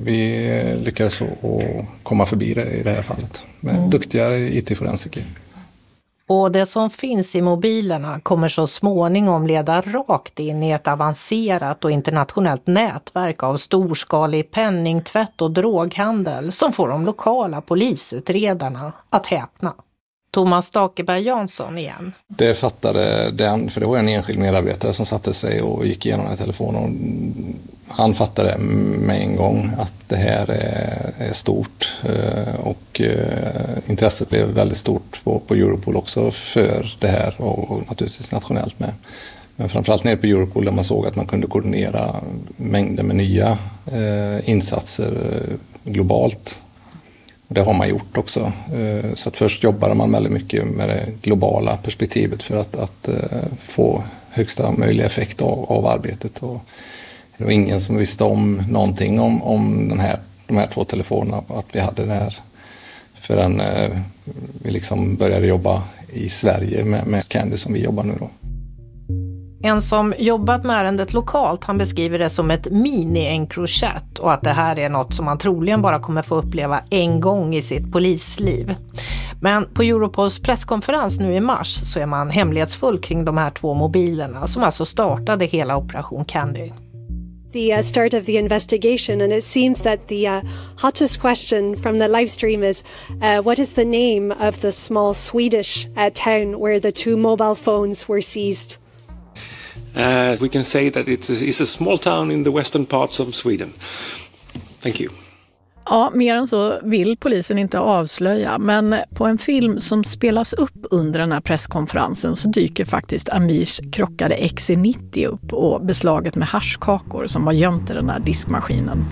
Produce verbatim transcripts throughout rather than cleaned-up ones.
vi lyckades att komma förbi det i det här fallet med mm. duktiga I T-forensiker. Och det som finns i mobilerna kommer så småningom leda rakt in i ett avancerat och internationellt nätverk av storskalig penningtvätt och droghandel som får de lokala polisutredarna att häpna. Thomas Stakeberg Jansson igen. Det fattade den, för det var en enskild medarbetare som satte sig och gick igenom den här telefonen. Han fattade med en gång att det här är, är stort och intresset blev väldigt stort på, på Europol också för det här och naturligtvis nationellt med. Men framförallt nere på Europol där man såg att man kunde koordinera mängder med nya insatser globalt. Det har man gjort också. Så att först jobbade man väldigt mycket med det globala perspektivet för att, att få högsta möjliga effekt av, av arbetet. Och det var ingen som visste om någonting om, om den här, de här två telefonerna, att vi hade det här förrän vi liksom började jobba i Sverige med, med Candy som vi jobbar nu då. En som jobbat med ärendet lokalt, han beskriver det som ett mini-Encrochat och att det här är något som man troligen bara kommer få uppleva en gång i sitt polisliv. Men på Europols presskonferens nu i mars så är man hemlighetsfull kring de här två mobilerna som alltså startade hela Operation Candy. The uh, start of the investigation, and it seems that the uh, hottest question from the live stream is uh, what is the name of the small Swedish uh, town where the two mobile phones were seized? Uh, we can say that it's a, it's a small town in the western parts of Sweden. Thank you. Ja, mer än så vill polisen inte avslöja, men på en film som spelas upp under den här presskonferensen så dyker faktiskt Amirs krockade X C nittio upp och beslaget med haschkakor som var gömt i den här diskmaskinen.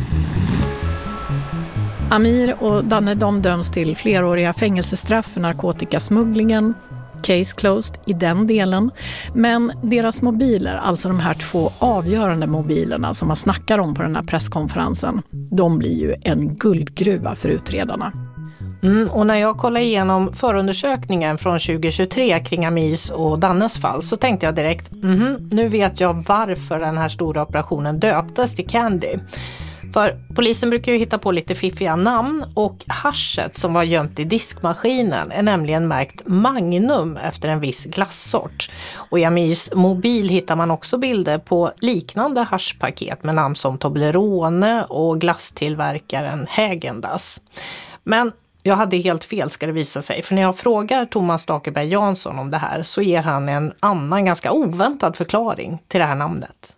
Amir och Danne, de döms till fleråriga fängelsestraff för narkotikasmugglingen. Case closed i den delen. Men deras mobiler, alltså de här två avgörande mobilerna som man snackar om på den här presskonferensen, de blir ju en guldgruva för utredarna. Mm, och när jag kollade igenom förundersökningen från tjugo tjugotre kring Amirs och Dannes fall så tänkte jag direkt, mm, nu vet jag varför den här stora operationen döptes till Candy. För polisen brukar ju hitta på lite fiffiga namn och haschet som var gömt i diskmaskinen är nämligen märkt Magnum efter en viss glassort. Och i Amirs mobil hittar man också bilder på liknande haschpaket med namn som Toblerone och glasstillverkaren Hägendas. Men jag hade helt fel, ska det visa sig, för när jag frågar Thomas Stakeberg Jansson om det här så ger han en annan ganska oväntad förklaring till det här namnet.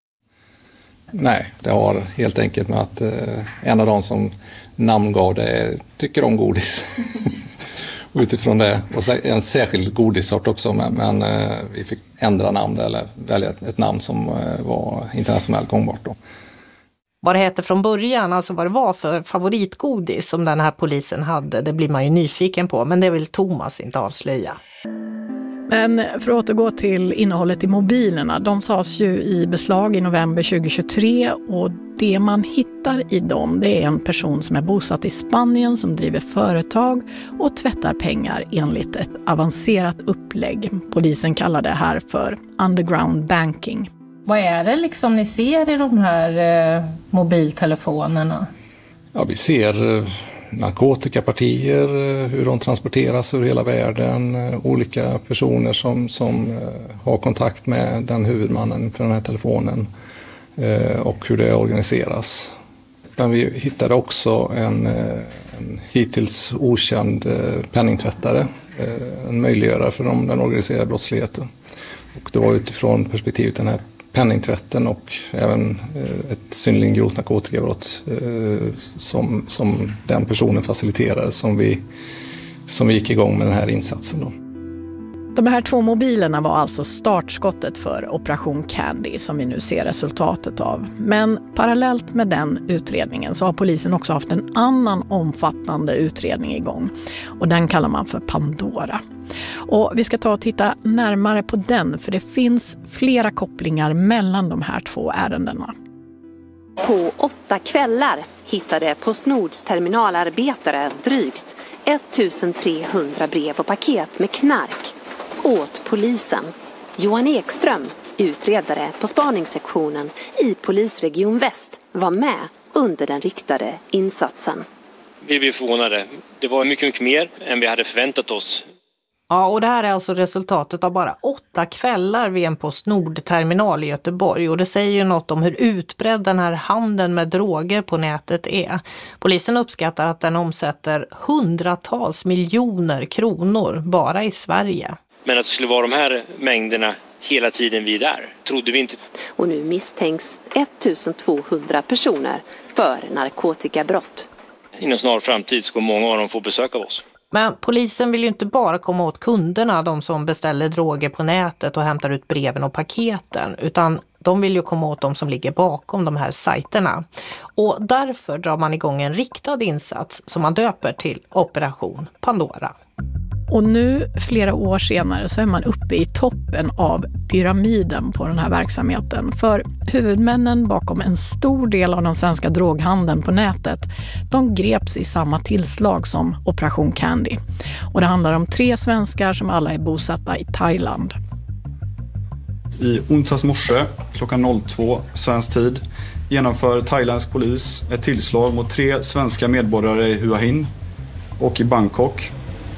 Nej, det har helt enkelt med att eh, en av de som namngav det tycker om godis. Och utifrån det, och en särskild godissort också, men, men eh, vi fick ändra namn eller välja ett, ett namn som eh, var internationellt gångbart då. Vad det hette från början, alltså vad det var för favoritgodis som den här polisen hade, det blir man ju nyfiken på, men det vill Thomas inte avslöja. Men för att återgå till innehållet i mobilerna, de tas ju i beslag i november tjugo tjugotre och det man hittar i dem, det är en person som är bosatt i Spanien som driver företag och tvättar pengar enligt ett avancerat upplägg. Polisen kallar det här för underground banking. Vad är det liksom ni ser i de här eh, mobiltelefonerna? Ja, vi ser eh, narkotikapartier, eh, hur de transporteras över hela världen, eh, olika personer som, som eh, har kontakt med den huvudmannen för den här telefonen eh, och hur det organiseras. Men vi hittade också en, eh, en hittills okänd eh, penningtvättare, eh, en möjliggörare för dem, den organiserade brottsligheten. Och det var utifrån perspektivet den här penningtvätten och även eh, ett synnerligen grovt narkotikabrott eh, som, som den personen faciliterade som vi, som vi gick igång med den här insatsen då. De här två mobilerna var alltså startskottet för Operation Candy som vi nu ser resultatet av. Men parallellt med den utredningen så har polisen också haft en annan omfattande utredning igång. Och den kallar man för Pandora. Och vi ska ta och titta närmare på den för det finns flera kopplingar mellan de här två ärendena. På åtta kvällar hittade Postnords terminalarbetare drygt ettusentrehundra brev och paket med knark åt polisen. Johan Ekström, utredare på spaningssektionen i Polisregion Väst, var med under den riktade insatsen. Vi blev förvånade. Det var mycket, mycket mer än vi hade förväntat oss. Ja, och det här är alltså resultatet av bara åtta kvällar vid en Postnord-terminal i Göteborg. Och det säger ju något om hur utbredd den här handeln med droger på nätet är. Polisen uppskattar att den omsätter hundratals miljoner kronor bara i Sverige. Men att det skulle vara de här mängderna hela tiden vi är där, trodde vi inte. Och nu misstänks ettusentvåhundra personer för narkotikabrott. Inom snar framtid ska många av dem få besök av oss. Men polisen vill ju inte bara komma åt kunderna, de som beställer droger på nätet och hämtar ut breven och paketen, utan de vill ju komma åt de som ligger bakom de här sajterna. Och därför drar man igång en riktad insats som man döper till Operation Pandora. Och nu, flera år senare, så är man uppe i toppen av pyramiden på den här verksamheten. För huvudmännen bakom en stor del av den svenska droghandeln på nätet, de greps i samma tillslag som Operation Candy. Och det handlar om tre svenskar som alla är bosatta i Thailand. I onsdags morse, klockan två svensk tid, genomför thailändsk polis ett tillslag mot tre svenska medborgare i Hua Hin och i Bangkok.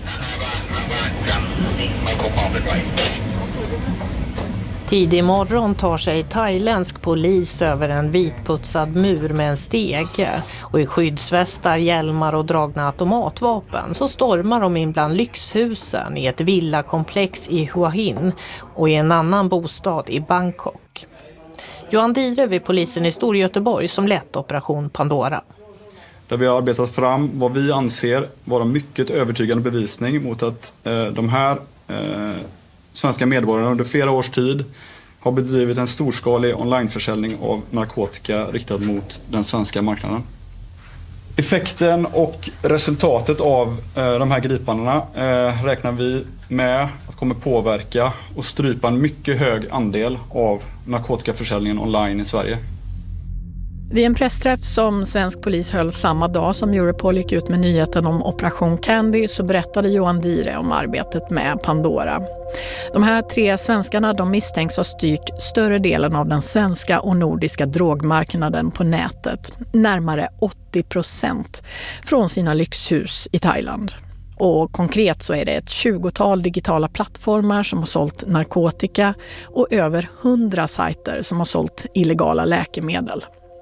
Tidig morgon tar sig thailändsk polis över en vitputsad mur med en stege, och i skyddsvästar, hjälmar och dragna automatvapen så stormar de in bland lyxhusen i ett villakomplex i Hua Hin och i en annan bostad i Bangkok. Johan Dire vid polisen i Storgöteborg som lett Operation Pandora. Där vi har arbetat fram vad vi anser vara mycket övertygande bevisning mot att eh, de här eh, svenska medborgarna under flera års tid har bedrivit en storskalig onlineförsäljning av narkotika riktad mot den svenska marknaden. Effekten och resultatet av eh, de här gripandena eh, räknar vi med att kommer påverka och strypa en mycket hög andel av narkotikaförsäljningen online i Sverige. Vid en pressträff som svensk polis höll samma dag som Europol gick ut med nyheten om Operation Candy så berättade Johan Dire om arbetet med Pandora. De här tre svenskarna, de misstänks ha styrt större delen av den svenska och nordiska drogmarknaden på nätet, närmare åttio procent, från sina lyxhus i Thailand. Och konkret så är det ett tjugotal digitala plattformar som har sålt narkotika och över hundra sajter som har sålt illegala läkemedel.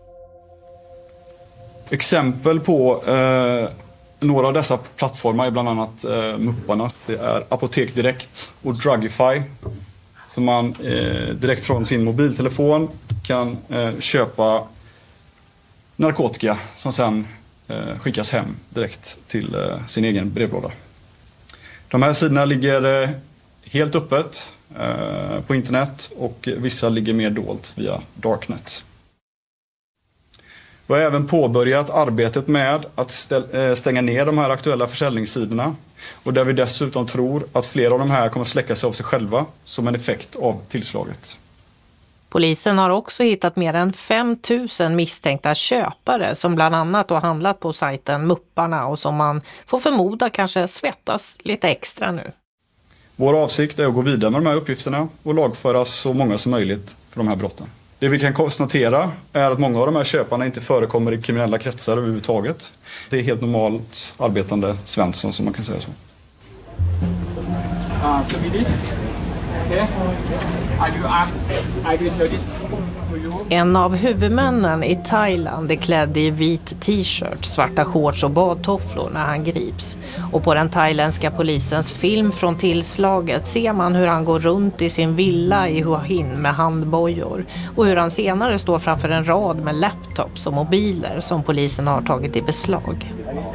Exempel på eh, några av dessa plattformar är bland annat eh, Mupparna. Det är Apotek Direkt och Drugify som man eh, direkt från sin mobiltelefon kan eh, köpa narkotika som sen eh, skickas hem direkt till eh, sin egen brevlåda. De här sidorna ligger eh, helt öppet eh, på internet och vissa ligger mer dolt via Darknet. Vi har även påbörjat arbetet med att stänga ner de här aktuella försäljningssidorna och där vi dessutom tror att flera av de här kommer släcka sig av sig själva som en effekt av tillslaget. Polisen har också hittat mer än fem tusen misstänkta köpare som bland annat har handlat på sajten Mupparna och som man får förmoda kanske svettas lite extra nu. Vår avsikt är att gå vidare med de här uppgifterna och lagföra så många som möjligt för de här brotten. Det vi kan konstatera är att många av de här köparna inte förekommer i kriminella kretsar överhuvudtaget. Det är helt normalt arbetande Svensson som man kan säga så. En av huvudmännen i Thailand är klädd i vit t-shirt, svarta shorts och badtofflor när han grips. Och på den thailändska polisens film från tillslaget ser man hur han går runt i sin villa i Hua Hin med handbojor och hur han senare står framför en rad med laptops och mobiler som polisen har tagit i beslag.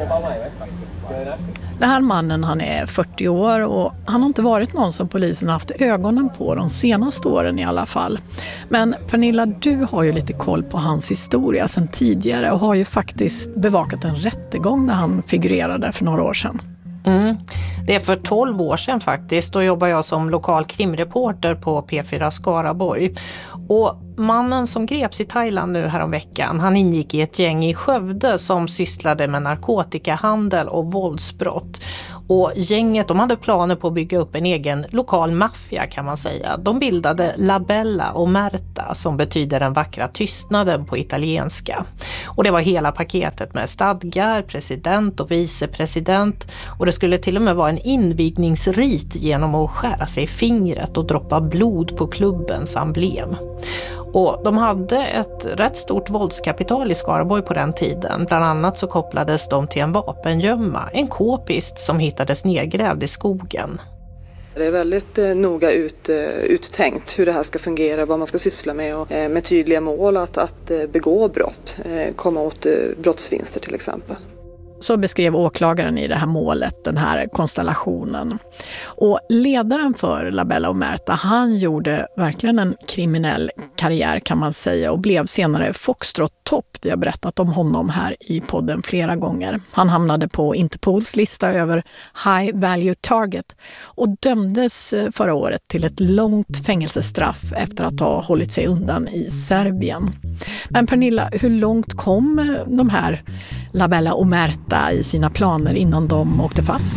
Den här mannen, han är fyrtio år och han har inte varit någon som polisen har haft ögonen på de senaste åren i alla fall. Men Pernilla, du har ju lite koll på hans historia sedan tidigare och har ju faktiskt bevakat en rättegång när han figurerade för några år sedan. Mm. Det är för tolv år sedan faktiskt. Då jobbar jag som lokal krimreporter på P fyra Skaraborg. Och mannen som greps i Thailand nu häromveckan, han ingick i ett gäng i Skövde som sysslade med narkotikahandel och våldsbrott. Och gänget, de hade planer på att bygga upp en egen lokal maffia kan man säga. De bildade La Bella Omerta som betyder den vackra tystnaden på italienska. Och det var hela paketet med stadgar, president och vicepresident. Och det skulle till och med vara en invigningsrit genom att skära sig i fingret och droppa blod på klubbens emblem. Och de hade ett rätt stort våldskapital i Skaraborg på den tiden. Bland annat så kopplades de till en vapengömma, en k-pist som hittades nedgrävd i skogen. Det är väldigt eh, noga ut, eh, uttänkt hur det här ska fungera, vad man ska syssla med och eh, med tydliga mål att, att eh, begå brott, eh, komma åt eh, brottsvinster till exempel. Så beskrev åklagaren i det här målet den här konstellationen. Och ledaren för La Bella Omerta, han gjorde verkligen en kriminell karriär kan man säga och blev senare Foxtrot-topp. Vi har berättat om honom här i podden flera gånger. Han hamnade på Interpols lista över High Value Target och dömdes förra året till ett långt fängelsestraff efter att ha hållit sig undan i Serbien. Men Pernilla, hur långt kom de här La Bella Omerta i sina planer innan de åkte fast?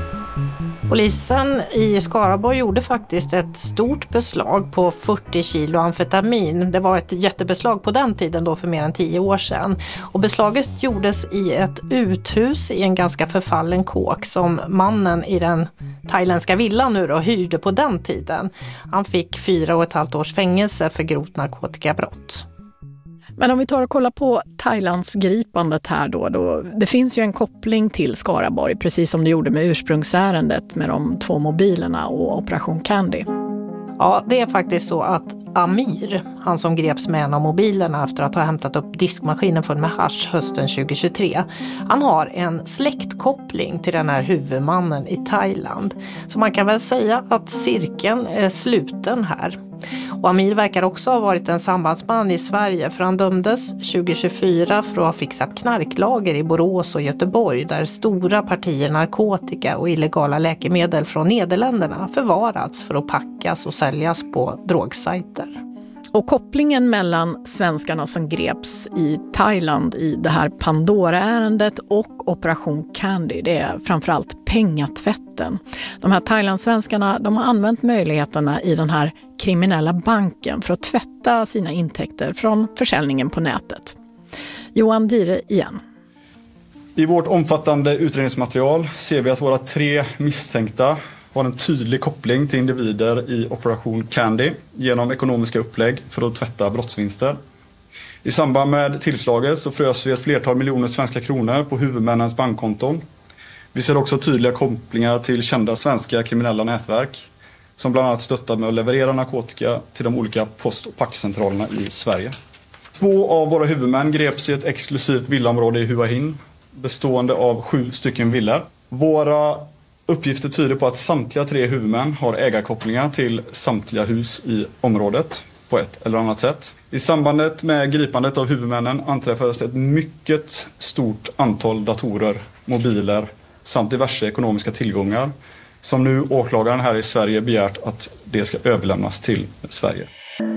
Polisen i Skaraborg gjorde faktiskt ett stort beslag på fyrtio kilo amfetamin. Det var ett jättebeslag på den tiden då för mer än tio år sedan. Och beslaget gjordes i ett uthus i en ganska förfallen kåk som mannen i den thailändska villan nu då hyrde på den tiden. Han fick fyra och ett halvt års fängelse för grovt narkotikabrott. Men om vi tar och kollar på Thailands gripandet här då, då, det finns ju en koppling till Skaraborg, precis som det gjorde med ursprungsärendet med de två mobilerna och Operation Candy. Ja, det är faktiskt så att Amir, han som greps med en av mobilerna efter att ha hämtat upp diskmaskinen full med hasch hösten tjugohundratjugotre, han har en släktkoppling till den här huvudmannen i Thailand. Så man kan väl säga att cirkeln är sluten här. Och Amir verkar också ha varit en sambandsman i Sverige för han dömdes tjugohundratjugofyra för att ha fixat knarklager i Borås och Göteborg där stora partier narkotika och illegala läkemedel från Nederländerna förvarats för att packas och säljas på drogsajter. Och kopplingen mellan svenskarna som greps i Thailand i det här Pandora-ärendet och Operation Candy, det är framförallt pengatvätten. De här Thailandsvenskarna, de har använt möjligheterna i den här kriminella banken för att tvätta sina intäkter från försäljningen på nätet. Johan Dire igen. I vårt omfattande utredningsmaterial ser vi att våra tre misstänkta har en tydlig koppling till individer i Operation Candy genom ekonomiska upplägg för att tvätta brottsvinster. I samband med tillslaget så frös vi ett flertal miljoner svenska kronor på huvudmännens bankkonton. Vi ser också tydliga kopplingar till kända svenska kriminella nätverk som bland annat stöttar med att leverera narkotika till de olika post- och packcentralerna i Sverige. Två av våra huvudmän greps i ett exklusivt villaområde i Hua Hin bestående av sju stycken villor. Våra uppgifter tyder på att samtliga tre huvudmän har ägarkopplingar till samtliga hus i området på ett eller annat sätt. I sambandet med gripandet av huvudmännen anträffades ett mycket stort antal datorer, mobiler samt diverse ekonomiska tillgångar som nu åklagaren här i Sverige begärt att det ska överlämnas till Sverige.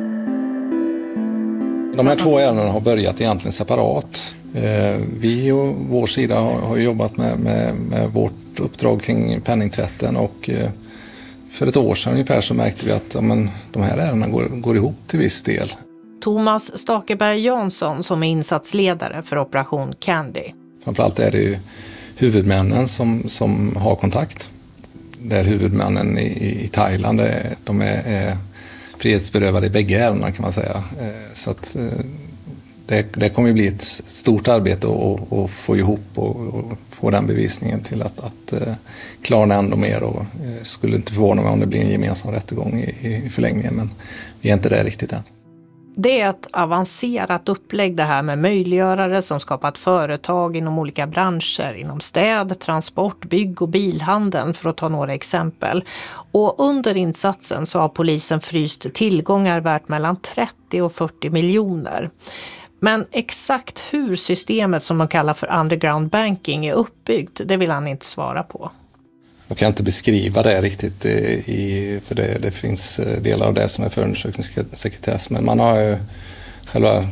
De här två ärendena har börjat egentligen separat. Vi och vår sida har jobbat med, med, med vårt uppdrag kring penningtvätten och för ett år sedan ungefär så märkte vi att ja, men, de här ärendena går, går ihop till viss del. Thomas Stakeberg Jansson som är insatsledare för Operation Candy. Framförallt är det ju huvudmännen som, som har kontakt. Där huvudmännen i, i Thailand är, de är, är frihetsberövade i bägge ärendena kan man säga. Så att det, det kommer bli ett stort arbete att, att få ihop och, och få den bevisningen till att, att klarna ändå mer och skulle inte förvåna mig om det blir en gemensam rättegång i, i förlängningen, men vi är inte där riktigt än. Det är ett avancerat upplägg det här med möjliggörare som skapat företag inom olika branscher, inom städ, transport, bygg och bilhandeln för att ta några exempel. Och under insatsen så har polisen fryst tillgångar värt mellan trettio och fyrtio miljoner. Men exakt hur systemet som de kallar för underground banking är uppbyggt, det vill han inte svara på. Jag kan inte beskriva det riktigt, i, för det, det finns delar av det som är förundersökningssekretess. Men man har ju själva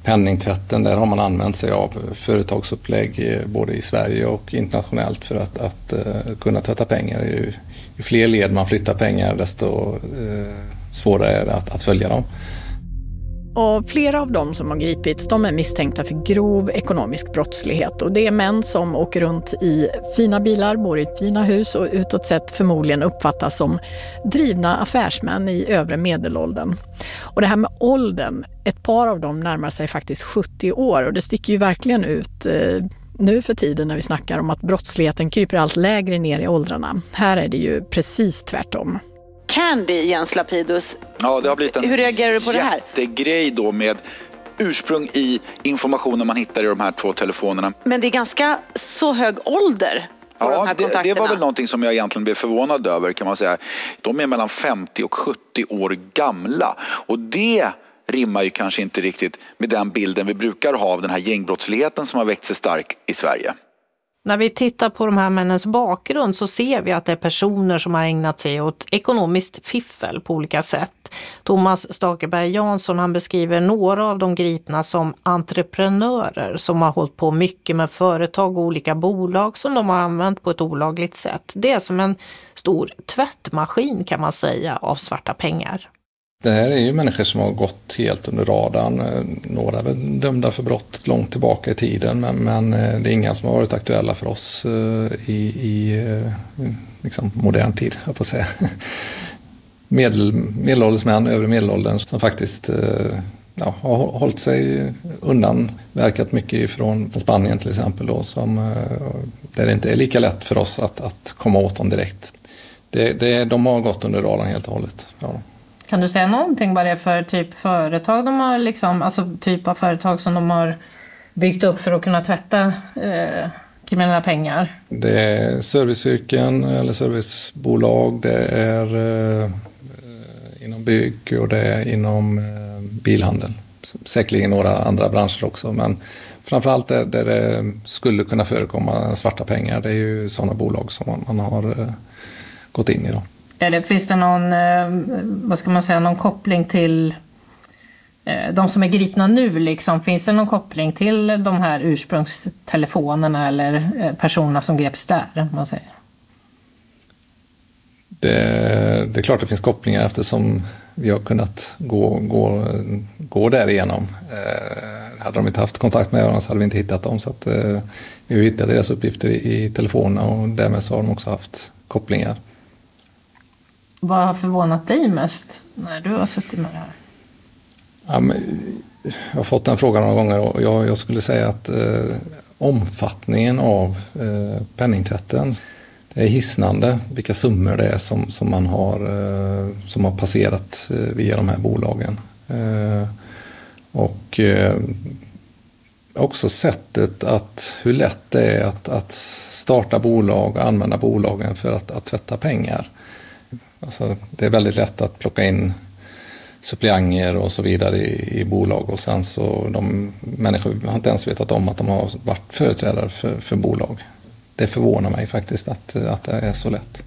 penningtvätten, där har man använt sig av företagsupplägg både i Sverige och internationellt för att, att uh, kunna tvätta pengar. Ju, ju fler led man flyttar pengar, desto uh, svårare är det att, att följa dem. Och flera av dem som har gripits, de är misstänkta för grov ekonomisk brottslighet. Och det är män som åker runt i fina bilar, bor i fina hus och utåt sett förmodligen uppfattas som drivna affärsmän i övre medelåldern. Och det här med åldern, ett par av dem närmar sig faktiskt sjuttio år och det sticker ju verkligen ut eh, nu för tiden när vi snackar om att brottsligheten kryper allt lägre ner i åldrarna. Här är det ju precis tvärtom. Candy, Jens Lapidus. Ja, det har blivit en Hur reagerar du på det här? jättegrej då med ursprung i informationen man hittar i de här två telefonerna. Men det är ganska så hög ålder på de Ja, här det, kontakterna. det var väl någonting som jag egentligen blev förvånad över, kan man säga. De är mellan femtio och sjuttio år gamla och det rimmar ju kanske inte riktigt med den bilden vi brukar ha av den här gängbrottsligheten som har växt sig stark i Sverige. När vi tittar på de här männens bakgrund så ser vi att det är personer som har ägnat sig åt ekonomiskt fiffel på olika sätt. Thomas Stakeberg Jansson, han beskriver några av de gripna som entreprenörer som har hållit på mycket med företag och olika bolag som de har använt på ett olagligt sätt. Det är som en stor tvättmaskin kan man säga av svarta pengar. Det här är ju människor som har gått helt under radarn. Några är väl dömda för brott långt tillbaka i tiden, men, men det är inga som har varit aktuella för oss i, i liksom modern tid, jag får säga. Medel, medelålders män, övre medelåldern, som faktiskt ja, har hållit sig undan, verkat mycket från Spanien till exempel, då, som, där det inte är lika lätt för oss att, att komma åt dem direkt. Det, det, de har gått under radarn helt och hållet. Ja. Kan du säga någonting vad det är för typ företag de har, liksom, alltså typ av företag som de har byggt upp för att kunna tvätta eh, kriminella pengar? Det är serviceyrken eller servicebolag, det är eh, inom bygg och det är inom eh, bilhandel. Säkerligen några andra branscher också, men framförallt där, där det skulle kunna förekomma svarta pengar, det är ju sådana bolag som man, man har eh, gått in i då. Eller finns det någon, vad ska man säga, någon koppling till de som är gripna nu liksom? Finns det någon koppling till de här ursprungstelefonerna eller personerna som greps där, man säger? Det, det är klart det finns kopplingar eftersom vi har kunnat gå, gå, gå därigenom. Eh, hade de inte haft kontakt med varandra så hade vi inte hittat dem. Så att, eh, vi har hittat deras uppgifter i, i telefonerna och därmed så har de också haft kopplingar. Vad har förvånat dig mest när du har suttit med det här? Ja, men, jag har fått den frågan några gånger och jag, jag skulle säga att eh, omfattningen av eh, penningtvätten, det är hisnande vilka summor det är som, som man har, eh, som har passerat eh, via de här bolagen. Eh, och eh, också sättet att hur lätt det är att, att starta bolag och använda bolagen för att, att tvätta pengar. Alltså, det är väldigt lätt att plocka in suppleanter och så vidare i, i bolag och sen så de människor har inte ens vetat om att de har varit företrädare för, för bolag. Det förvånar mig faktiskt att, att det är så lätt.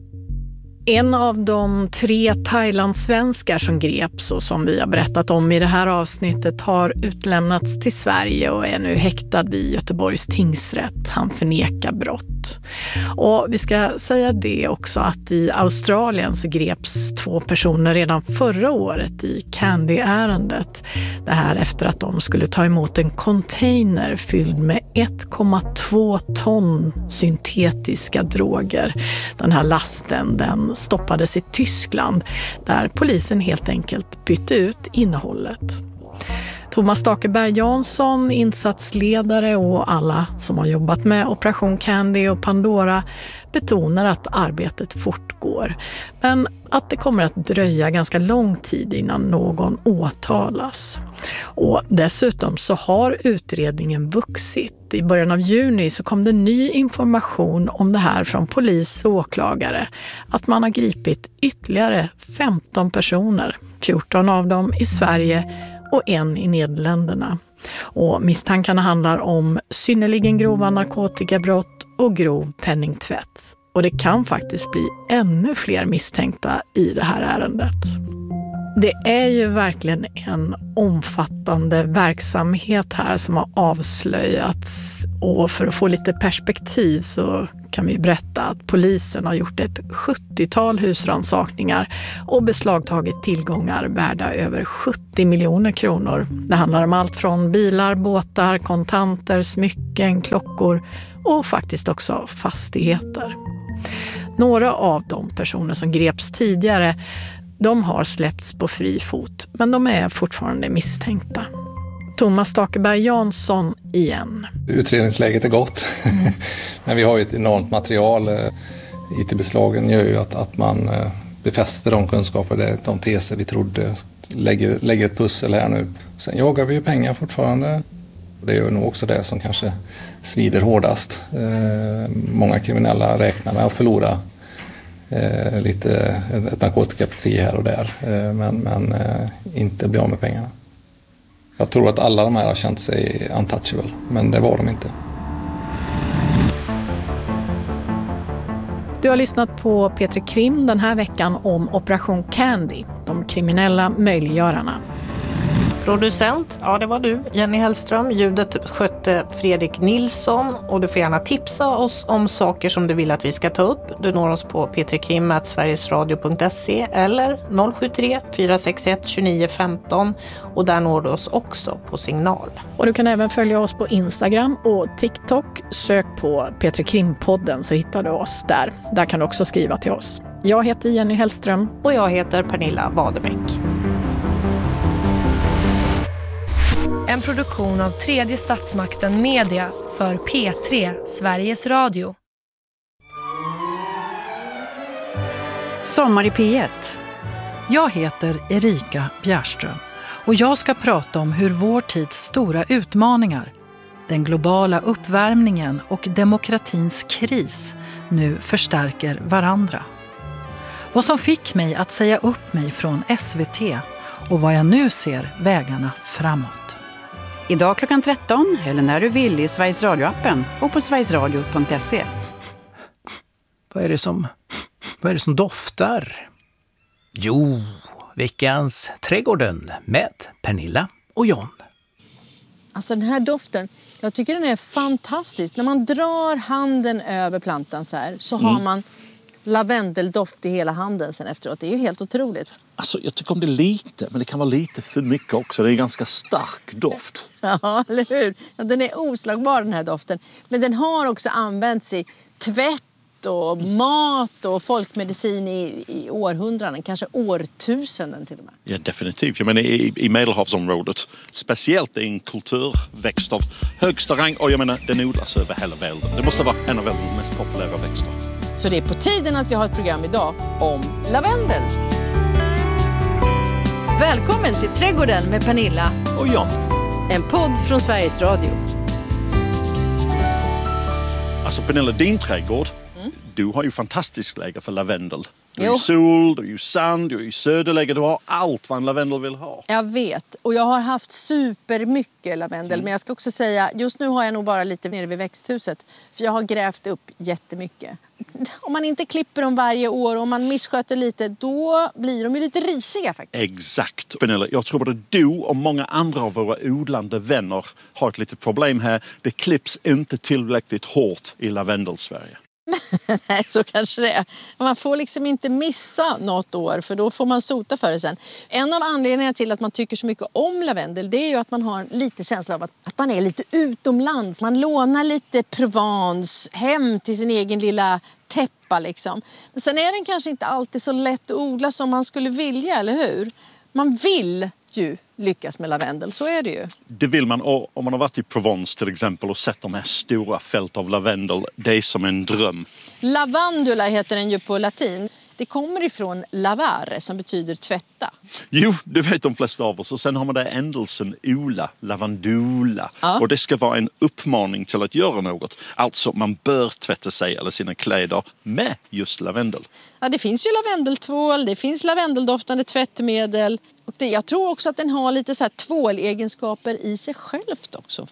En av de tre thailandssvenskar som greps och som vi har berättat om i det här avsnittet har utlämnats till Sverige och är nu häktad vid Göteborgs tingsrätt. Han förnekar brott. Och vi ska säga det också att i Australien så greps två personer redan förra året i Candy-ärendet. Det här efter att de skulle ta emot en container fylld med ett komma två ton syntetiska droger. Den här lasten, den stoppades i Tyskland där polisen helt enkelt bytte ut innehållet. Thomas Stakeberg Jansson, insatsledare och alla som har jobbat med Operation Candy och Pandora betonar att arbetet fortgår. Men att det kommer att dröja ganska lång tid innan någon åtalas. Och dessutom så har utredningen vuxit. I början av juni så kom det ny information om det här från polis och åklagare. Att man har gripit ytterligare femton personer, fjorton av dem i Sverige och en i Nederländerna. Och misstankarna handlar om synnerligen grova narkotikabrott och grov penningtvätt. Och det kan faktiskt bli ännu fler misstänkta i det här ärendet. Det är ju verkligen en omfattande verksamhet här som har avslöjats. Och för att få lite perspektiv så kan vi berätta att polisen har gjort ett sjuttiotal husrannsakningar och beslagtagit tillgångar värda över sjuttio miljoner kronor. Det handlar om allt från bilar, båtar, kontanter, smycken, klockor och faktiskt också fastigheter. Några av de personer som greps tidigare, de har släppts på fri fot, men de är fortfarande misstänkta. Thomas Stakeberg Jansson igen. Utredningsläget är gott, mm. men vi har ju ett enormt material. I T-beslagen gör ju att, att man befäster de kunskaper, de teser vi trodde, lägger, lägger ett pussel här nu. Sen jagar vi ju pengar fortfarande. Det är ju nog också det som kanske svider hårdast. Många kriminella räknar med att förlora lite ett narkotikapri här och där, men, men inte bli av med pengarna. Jag tror att alla de här har känt sig untouchable, men det var de inte. Du har lyssnat på Petri Krim den här veckan om Operation Candy, de kriminella möjliggörarna. Producent, ja det var du, Jenny Hellström. Ljudet skötte Fredrik Nilsson och du får gärna tipsa oss om saker som du vill att vi ska ta upp. Du når oss på p tre krim at sverigesradio punkt se eller noll sju tre fyra sex ett två nio ett fem och där når du oss också på signal. Och du kan även följa oss på Instagram och TikTok. Sök på Petri Krim-podden så hittar du oss där. Där kan du också skriva till oss. Jag heter Jenny Hellström. Och jag heter Pernilla Wadebeck. En produktion av Tredje Statsmakten Media för P tre, Sveriges Radio. Sommar i P ett. Jag heter Erika Bjärström och jag ska prata om hur vår tids stora utmaningar, den globala uppvärmningen och demokratins kris nu förstärker varandra. Vad som fick mig att säga upp mig från S V T och vad jag nu ser vägarna framåt. Idag klockan tretton eller när du vill i Sveriges Radio-appen och på sverigesradio punkt se. Vad är det som, vad är det som doftar? Jo, veckans Trädgården med Pernilla och John. Alltså den här doften, jag tycker den är fantastisk. När man drar handen över plantan så här så mm. har man lavendeldoft i hela handen sen efteråt. Det är ju helt otroligt. Alltså, jag tycker om det lite, men det kan vara lite för mycket också. Det är en ganska stark doft. Ja, eller hur? Ja, den är oslagbar den här doften. Men den har också använts i tvätt och mat och folkmedicin i, i århundraden, kanske årtusenden till och med. Ja, definitivt. Jag menar, i, i Medelhavsområdet, speciellt en kulturväxt av högsta rang. Och jag menar, den odlas över hela världen. Det måste vara en av världens mest populära växter. Så det är på tiden att vi har ett program idag om lavendel. Välkommen till Trädgården med Pernilla och John. En podd från Sveriges Radio. Alltså Pernilla, din trädgård, mm. du har ju fantastiskt läge för lavendel. Du har Jo. ju sol, du har ju sand, du har ju söderläge, du har allt vad en lavendel vill ha. Jag vet, och jag har haft supermycket lavendel. Mm. Men jag ska också säga, just nu har jag nog bara lite nere vid växthuset. För jag har grävt upp jättemycket. Om man inte klipper dem varje år och om man missköter lite, då blir de ju lite risiga faktiskt. Exakt. Pernilla, jag tror både du och många andra av våra odlande vänner har ett litet problem här. Det klipps inte tillräckligt hårt i lavendel-Sverige. Nej, så kanske det är. Man får liksom inte missa något år för då får man sota för det sen. En av anledningarna till att man tycker så mycket om lavendel, det är ju att man har lite känsla av att, att man är lite utomlands. Man lånar lite Provence hem till sin egen lilla täppa liksom. Men sen är den kanske inte alltid så lätt att odla som man skulle vilja, eller hur? Man vill ju lyckas med lavendel, så är det ju. Det vill man, och om man har varit i Provence till exempel och sett de här stora fält av lavendel, det är som en dröm. Lavandula heter den ju på latin. Det kommer ifrån lavare som betyder tvätta. Jo, det vet de flesta av oss. Och sen har man där ändelsen ola, lavandula. Ja. Och det ska vara en uppmaning till att göra något. Alltså man bör tvätta sig eller sina kläder med just lavendel. Ja, det finns ju lavendeltvål, det finns lavendeldoftande tvättmedel. Och det, jag tror också att den har lite så här tvålegenskaper i sig självt också.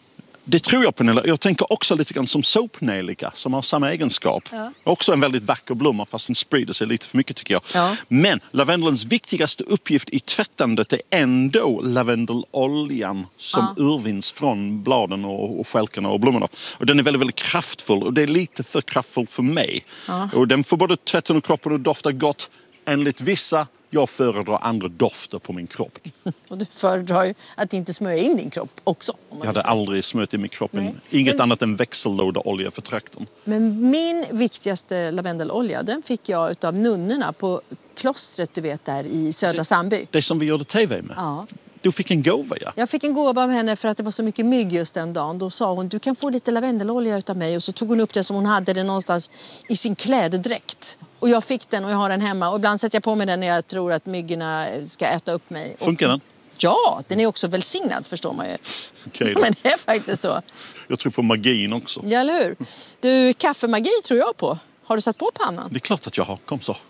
Det tror jag, Pernilla. Jag tänker också lite grann som såpnelika som har samma egenskap. Ja. Också en väldigt vacker blomma fast den sprider sig lite för mycket tycker jag. Ja. Men lavendelns viktigaste uppgift i tvättandet är ändå lavendeloljan som ja. urvinns från bladen och, och skälkarna och blommorna. Och den är väldigt, väldigt kraftfull och det är lite för kraftfull för mig. Ja. Och den får både tvätten och kroppen att dofta gott enligt vissa. Jag föredrar andra dofter på min kropp. Och du föredrar ju att inte smörja in din kropp också. Jag hade aldrig smört in min kropp. Inget Men... annat än växellådeolja för trakten. Men min viktigaste lavendelolja, den fick jag av nunnorna på klostret, du vet, där i Södra Sandby. Det som vi gjorde tv med? Ja. Du fick en gåva, ja. Jag fick en gåva av henne för att det var så mycket mygg just den dagen. Då sa hon, du kan få lite lavendelolja utav mig. Och så tog hon upp det som hon hade det någonstans i sin klädedräkt. Och jag fick den och jag har den hemma. Och ibland sätter jag på mig den när jag tror att myggorna ska äta upp mig. Funkar den? Ja, den är också välsignad, förstår man ju. Okej, men det är faktiskt så. Jag tror på magin också. Ja, eller hur? Du, kaffemagi tror jag på. Har du satt på pannan? Det är klart att jag har. Kom så.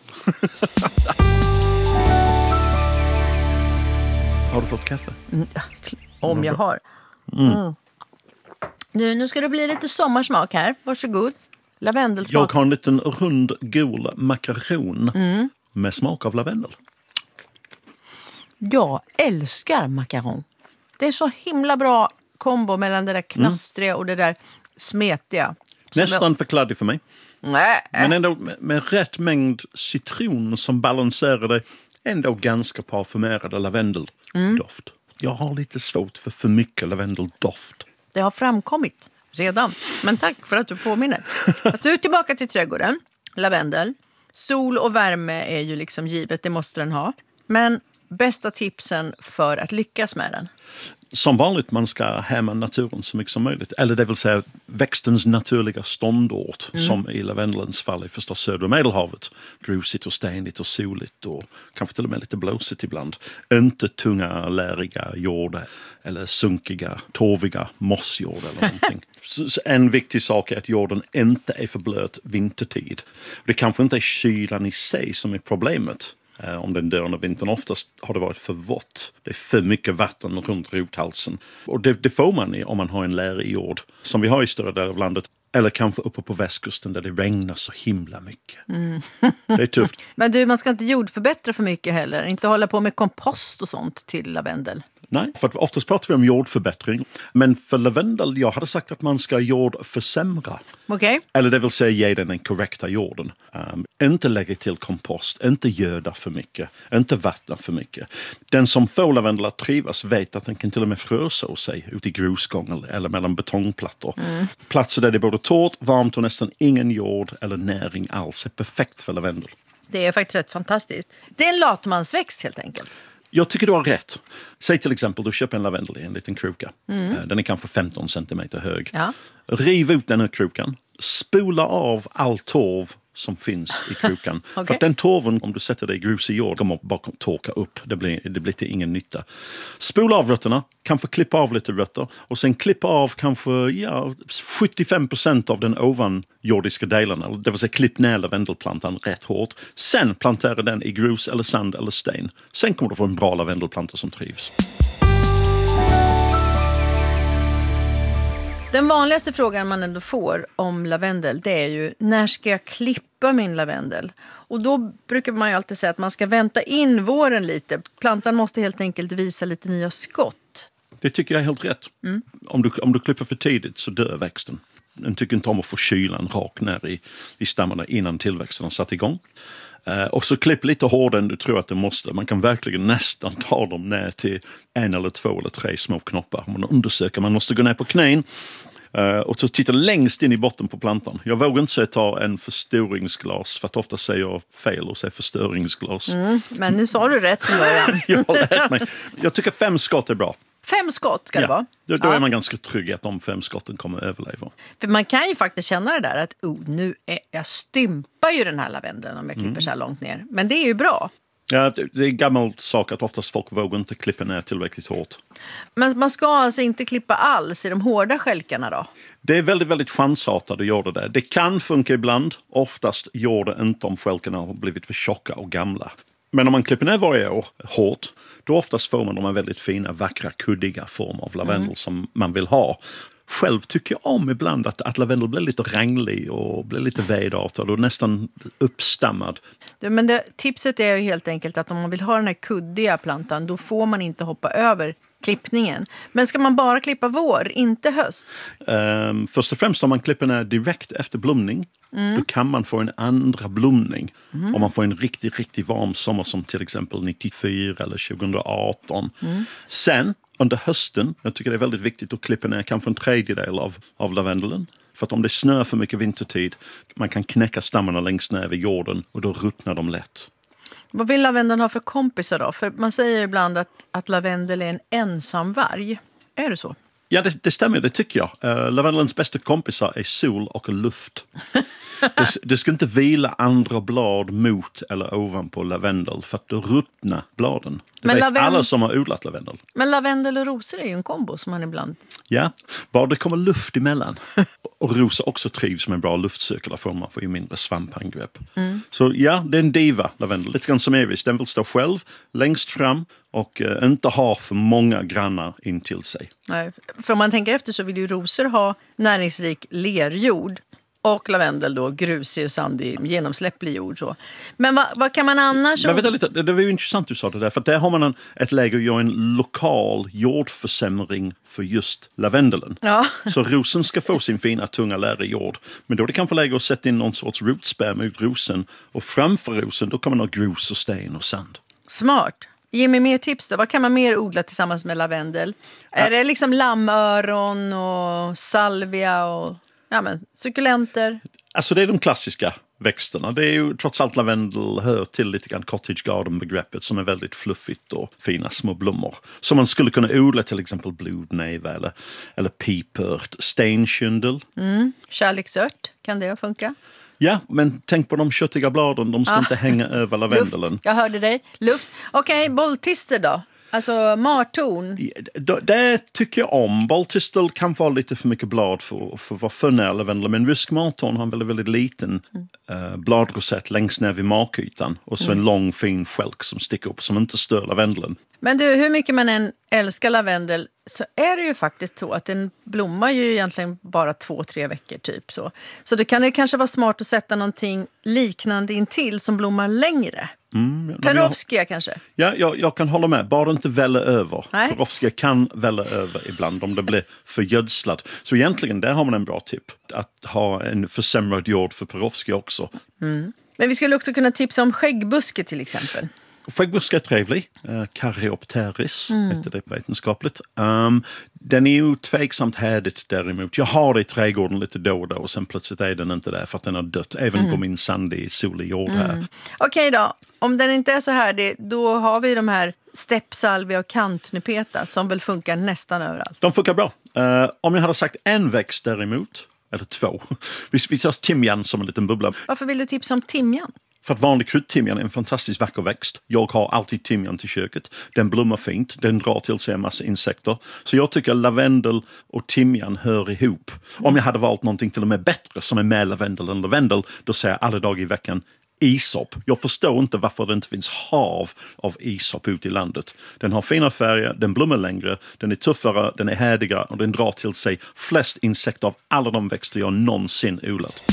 Har du fått kaffe? Mm, om jag har. Mm. Mm. Nu, nu ska det bli lite sommarsmak här. Varsågod. Lavendelsmak. Jag har en liten rund gul makaron mm. med smak av lavendel. Jag älskar makaron. Det är så himla bra kombo mellan det där knastriga mm. och det där smetiga. Nästan jag... för kladdig för mig. Nej. Men ändå med, med rätt mängd citron som balanserar det. Ändå ganska parfymerade lavendeldoft. Mm. Jag har lite svårt för för mycket lavendeldoft. Det har framkommit redan. Men tack för att du påminner. Att du är tillbaka till trädgården. Lavendel. Sol och värme är ju liksom givet, det måste den ha. Men bästa tipsen för att lyckas med den? Som vanligt, man ska hämma naturen så mycket som möjligt. Eller det vill säga växtens naturliga ståndort. Mm. Som i lavendelns fall är förstås södra Medelhavet. Grusigt och stenigt och soligt och kanske till och med lite blåsigt ibland. Inte tunga, läriga jordar eller sunkiga, torviga mossjord eller någonting. Så en viktig sak är att jorden inte är för blöt vintertid. Det kanske inte är kylan i sig som är problemet. Om den dör under vintern. Oftast har det varit för vått. Det är för mycket vatten runt rothalsen. Och det, det får man om man har en lärig jord. Som vi har i större delar av landet. Eller kanske uppe på västkusten där det regnar så himla mycket. Mm. Det är tufft. Men du, man ska inte jordförbättra för mycket heller. Inte hålla på med kompost och sånt till lavendel. Nej, för att oftast pratar vi om jordförbättring. Men för lavendel, jag hade sagt att man ska jordförsämra. Okej. Okay. Eller det vill säga ge den den korrekta jorden. Um, inte lägga till kompost, inte göda för mycket, inte vattna för mycket. Den som får lavendel att trivas vet att den kan till och med fröså sig ute i grusgång eller mellan betongplattor. Mm. Platser där det är både torrt, varmt och nästan ingen jord eller näring alls är perfekt för lavendel. Det är faktiskt rätt fantastiskt. Det är en latmansväxt helt enkelt. Jag tycker du har rätt. Säg till exempel du köper en lavendel i en liten kruka. Mm. Den är kanske femton centimeter hög. Ja. Riv ut den här krukan. Spola av all torv som finns i krukan. Okay. För att den torven, om du sätter det i grusig jord, kommer bara torka upp. Det blir, det blir till ingen nytta. Spola av rötterna, kanske klippa av lite rötter. Och sen klippa av kanske ja, sjuttiofem procent av den ovanjordiska delen. Det vill säga klipp ner lavendelplantan rätt hårt. Sen plantera den i grus eller sand eller sten. Sen kommer du få en bra lavendelplanta som trivs. Den vanligaste frågan man ändå får om lavendel, det är ju när ska jag klippa min lavendel? Och då brukar man ju alltid säga att man ska vänta in våren lite. Plantan måste helt enkelt visa lite nya skott. Det tycker jag är helt rätt. Mm. Om, du, om du klipper för tidigt så dör växten. Den tycker inte om att få kylan rakt ner i, i stammarna innan tillväxten har satt igång. Uh, och så klipp lite hårdare än du tror att det måste. Man kan verkligen nästan ta dem ner till en eller två eller tre små knoppar. Man undersöker, man måste gå ner på knän uh, och så titta längst in i botten på plantan. Jag vågar inte säga ta en förstoringsglas för att ofta säger jag fel och säger förstöringsglas. Mm, men nu sa du rätt från början. jag har lärt mig. Jag tycker fem skott är bra. Fem skott ska det ja, vara. Då, då ja. är man ganska trygg att de fem skotten kommer att överleva. För man kan ju faktiskt känna det där att oh, nu är, jag stympar ju den här lavendeln om jag klipper mm. så här långt ner. Men det är ju bra. Ja, det, det är en gammal sak att oftast folk vågar inte klippa ner tillräckligt hårt. Men man ska alltså inte klippa alls i de hårda skälkarna då? Det är väldigt, väldigt chansartat att göra det. Det kan funka ibland. Oftast gör det inte om skälkarna har blivit för tjocka och gamla. Men om man klipper ner varje år hårt, då oftast får man de här väldigt fina, vackra, kuddiga former av lavendel Mm. som man vill ha. Själv tycker jag om ibland att, att lavendel blir lite ranglig och blir lite vedartad och nästan uppstammad. Du, men det, tipset är ju helt enkelt att om man vill ha den här kuddiga plantan, då får man inte hoppa över klippningen. Men ska man bara klippa vår, inte höst? Um, först och främst om man klipper den direkt efter blomning, Mm. då kan man få en andra blomning. Mm. Om man får en riktigt, riktigt varm sommar som till exempel nittiofyra eller tjugoarton. Mm. Sen under hösten, jag tycker det är väldigt viktigt att klippa ner kanske en tredjedel av, av lavendelen. För att om det snör för mycket vintertid, man kan knäcka stammarna längst ner vid jorden och då ruttnar de lätt. Vad vill lavendeln ha för kompisar då? För man säger ibland att, att lavendel är en ensam varg. Är det så? Ja, det, det stämmer, det tycker jag. Uh, lavendelns bästa kompisar är sol och luft. det, det ska inte vila andra blad mot eller ovanpå lavendel för att då ruttnar bladen. Det Men vet lavend- alla som har odlat lavendel. Men lavendel och rosor är ju en kombo som man ibland... Ja, bara det kommer luft emellan. Och rosor också trivs med en bra luftsökare för man får ju mindre svampangrepp. Mm. Så ja, det är en diva, lavendel. Lite grann som Evis. Den vill stå själv, längst fram och uh, inte ha för många grannar in till sig. Nej, för om man tänker efter så vill ju rosor ha näringsrik lerjord och lavendel då grusig och sandig genomsläpplig jord. Så. Men vad, vad kan man annars... Men vänta lite, det, det var ju intressant du sa det där. För där har man en, ett läge att göra en lokal jordförsämring för just lavendelen. Ja. Så rosen ska få sin fina tunga lära jord. Men då är det kanske läge att sätta in någon sorts rotspärr mot rosen. Och framför rosen då kan man ha grus och sten och sand. Smart. Ge mig mer tips då. Vad kan man mer odla tillsammans med lavendel? Ja. Är det liksom lammöron och salvia och ja, men, sukulenter? Alltså det är de klassiska växterna. Det är ju trots allt lavendel hör till lite grann cottage garden-begreppet som är väldigt fluffigt och fina små blommor. Som man skulle kunna odla till exempel blodneva eller, eller pipört, stenkyndel. Mm. Kärleksört, kan det funka? Ja, men tänk på de köttiga bladen, de ska Ah. inte hänga över lavendelen. Luft, jag hörde dig. Luft. Okej, okay, bolltister då? Alltså martorn. Det, det tycker jag om. Bolltistel kan vara lite för mycket blad för, för att vara för nära lavendel. Men ruskmartorn har en väldigt, väldigt liten mm. uh, bladrosett längst ner vid markytan. Och så mm. en lång fin skälk som sticker upp som inte stör lavendelen. Men du, hur mycket man än älskar lavendel så är det ju faktiskt så att den blommar ju egentligen bara två, tre veckor typ så. Så det kan det kanske vara smart att sätta någonting liknande intill som blommar längre. Mm, Perovskia kanske? Ja, jag, jag kan hålla med. Bara inte välla över. Nej. Perovskia kan välla över ibland om det blir för gödslad. Så egentligen, där har man en bra tipp. Att ha en försämrad jord för Perovskia också. Mm. Men vi skulle också kunna tipsa om skäggbuske till exempel. Skäggbuske är trevlig. Uh, Caryopteris Mm. heter det vetenskapligt. Um, den är ju tveksamt härdigt däremot. Jag har det i trädgården lite då och då och sen plötsligt är den inte där för att den har dött. Även Mm. på min sandig, solig jord här. Mm. Okej då, om den inte är så härdig då har vi de här steppsalvia och kantnepeta som väl funkar nästan överallt. De funkar bra. Uh, om jag hade sagt en växt däremot, eller två. Vi, vi tar timjan som en liten bubbla. Varför vill du tipsa om timjan? För att vanlig kryddtimjan är en fantastiskt vacker växt. Jag har alltid timjan till köket. Den blommar fint. Den drar till sig en massa insekter. Så jag tycker lavendel och timjan hör ihop. Om jag hade valt någonting till och med bättre som är mer lavendel än lavendel, då säger jag alla dagar i veckan isop. Jag förstår inte varför det inte finns hav av isop ute i landet. Den har fina färger, den blommar längre, den är tuffare, den är härdigare och den drar till sig flest insekter av alla de växter jag någonsin odlat.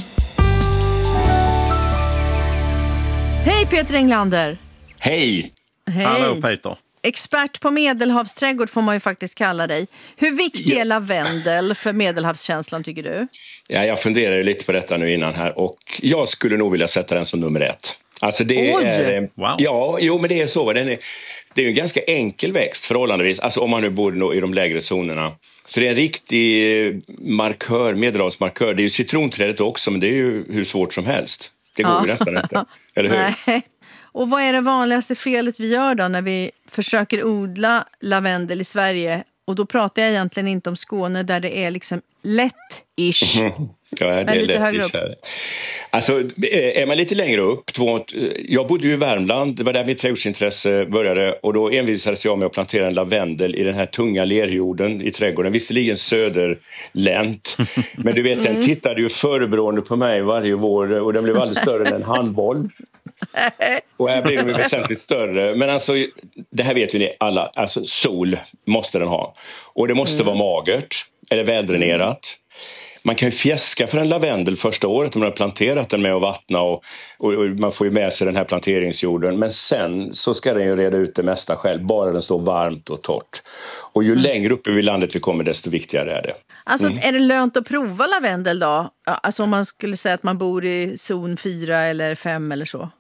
Hej Peter Englander! Hej! Hej! Hallå Peter! Expert på medelhavsträdgård får man ju faktiskt kalla dig. Hur viktig är lavendel för medelhavskänslan tycker du? Ja, jag funderar ju lite på detta nu innan här och jag skulle nog vilja sätta den som nummer ett. Alltså det Oj! är... Wow. Ja, jo men det är så. Den är, det är ju en ganska enkel växt förhållandevis, alltså om man nu bor i de lägre zonerna. Så det är en riktig markör, medelhavsmarkör. Det är ju citronträdet också, men det är ju hur svårt som helst. Det går Ja. ju nästan inte, eller hur? Nej. Och vad är det vanligaste felet vi gör då när vi försöker odla lavendel i Sverige? Och då pratar jag egentligen inte om Skåne där det är liksom lätt-ish. Mm. Ja, det Men är lite högre lätt upp. här. Alltså, är man lite längre upp, två, jag bodde ju i Värmland, det var där mitt trädgårdsintresse började och då envisades jag med att plantera en lavendel i den här tunga lerjorden i trädgården, visserligen söderlänt, men du vet, den tittade ju förebrående på mig varje vår och den blev alldeles större än en handboll. Och här blir de väsentligt större. Men alltså, det här vet ju ni alla. Alltså, sol måste den ha. Och det måste mm. vara magert eller väldränerat. Man kan ju fjäska för en lavendel första året om man har planterat den med att vattna och, och, och man får ju med sig den här planteringsjorden. Men sen så ska den ju reda ut det mesta själv, bara den står varmt och torrt. Och ju mm. längre upp i landet vi kommer, desto viktigare är det. Alltså Mm. är det lönt att prova lavendel då? Alltså om man skulle säga att man bor i zon fyra eller fem eller så.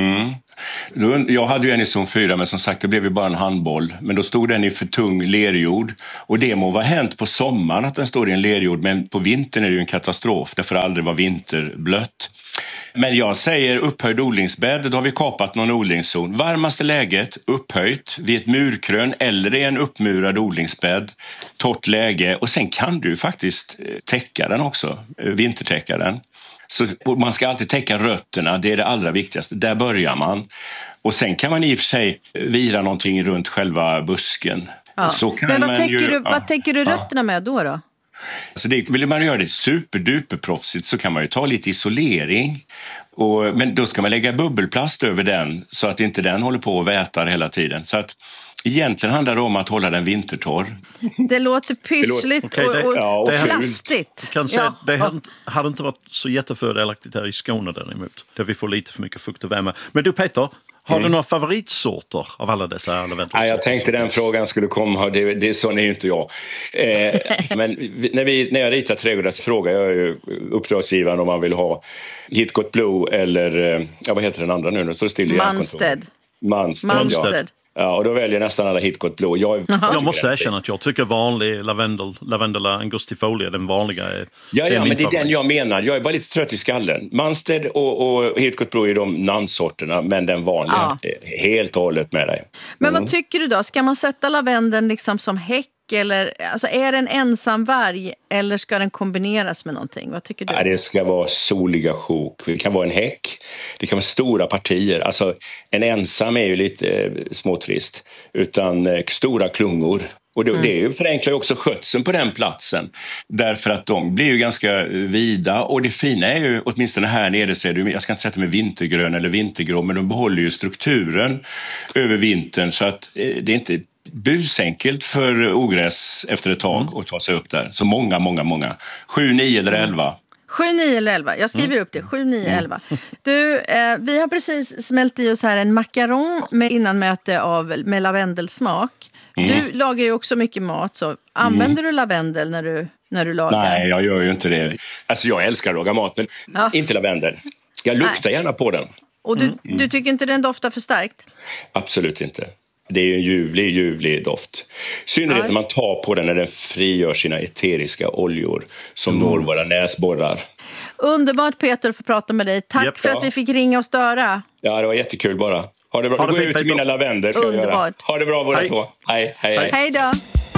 Mm. Jag hade ju en i zon fyra, men som sagt det blev ju bara en handboll. Men då stod den i för tung lerjord. Och det må vara hänt på sommaren att den står i en lerjord, men på vintern är det ju en katastrof. Det får aldrig vara vinterblött. Men jag säger upphöjd odlingsbädd, då har vi kapat någon odlingszon. Varmaste läget upphöjt vid ett murkrön eller i en uppmurad odlingsbädd. Torrt läge, och sen kan du faktiskt täcka den också, vintertäcka den. Så man ska alltid täcka rötterna, det är det allra viktigaste. Där börjar man. Och sen kan man i och för sig vira någonting runt själva busken. Ja. Så kan Men vad man täcker, ju, du, ja. vad täcker du rötterna med då då? Så det, vill man göra det superduperproffsigt så kan man ju ta lite isolering. Och, men då ska man lägga bubbelplast över den så att inte den håller på och vätar hela tiden. Så att egentligen handlar det om att hålla den vintertorr. Det låter pyssligt Okej, det- och, och, ja, och och fult. plastigt. Kan säga, Ja. det hade, hade inte varit så jättefördelaktigt här i Skåne däremot. Där vi får lite för mycket fukt och värme. Men du Peter, har Mm. du några favoritsorter av alla dessa lavendelsorter? Nej, jag tänkte den frågan skulle komma. Det, det är så är ju inte jag. Eh, men vi, när, vi, när jag ritar trädgårdar så frågar jag ju uppdragsgivaren om man vill ha Hitgot Blue eller, eh, ja, vad heter den andra nu? Nu står det still i Mansted. Mansted, Mansted. Ja. Ja, och då väljer nästan alla Hitgot Blue. Jag, Jag måste erkänna att jag tycker vanlig lavendel, Lavendula angustifolia, den vanliga är Ja, är ja, min men det är favorit. den jag menar. Jag är bara lite trött i skallen. Mansted och, och Hitgot Blue är de namnsorterna, men den vanliga Ja. är helt och hållet med dig. Men Mm. vad tycker du då? Ska man sätta lavendeln liksom som häck? Eller, alltså är det en ensam varg eller ska den kombineras med någonting? Vad tycker du? Ja, det ska vara soliga sjok. Det kan vara en häck. Det kan vara stora partier. Alltså, en ensam är ju lite eh, småtrist. Utan eh, stora klungor. Och det, Mm. det är ju förenklar ju också skötseln på den platsen. Därför att de blir ju ganska vida. Och det fina är ju, åtminstone här nere så är det, jag ska inte sätta med vintergrön eller vintergrå, men de behåller ju strukturen över vintern. Så att eh, det är inte busenkelt för ogräs efter ett tag Mm. att ta sig upp där. Så många, många, många. Sju, nio eller elva. sju, nio eller elva. Jag skriver Mm. upp det. sju, nio, elva. Du, eh, vi har precis smält i oss här en macaron med innanmöte av, med lavendelsmak. Mm. Du lagar ju också mycket mat. Så använder du lavendel när du, när du lagar? Nej, jag gör ju inte det. Alltså jag älskar att laga mat, men Ja. inte lavendel. Jag luktar Nej. gärna på den. Och du, Mm. du tycker inte den doftar för starkt? Absolut inte. Det är ju en ljuvlig, ljuvlig doft. Synnerhet Ja. när man tar på den när den frigör sina eteriska oljor som når våra näsborrar. Underbart Peter att få prata med dig. Tack Japp, för ja. att vi fick ringa och störa. Ja, det var jättekul bara. Ha det bra. Ha det Gå fint, ut till Peter. mina lavender ska jag göra. Underbart. Ha det bra båda Hej. två. Hej, hej, hej. Hej då.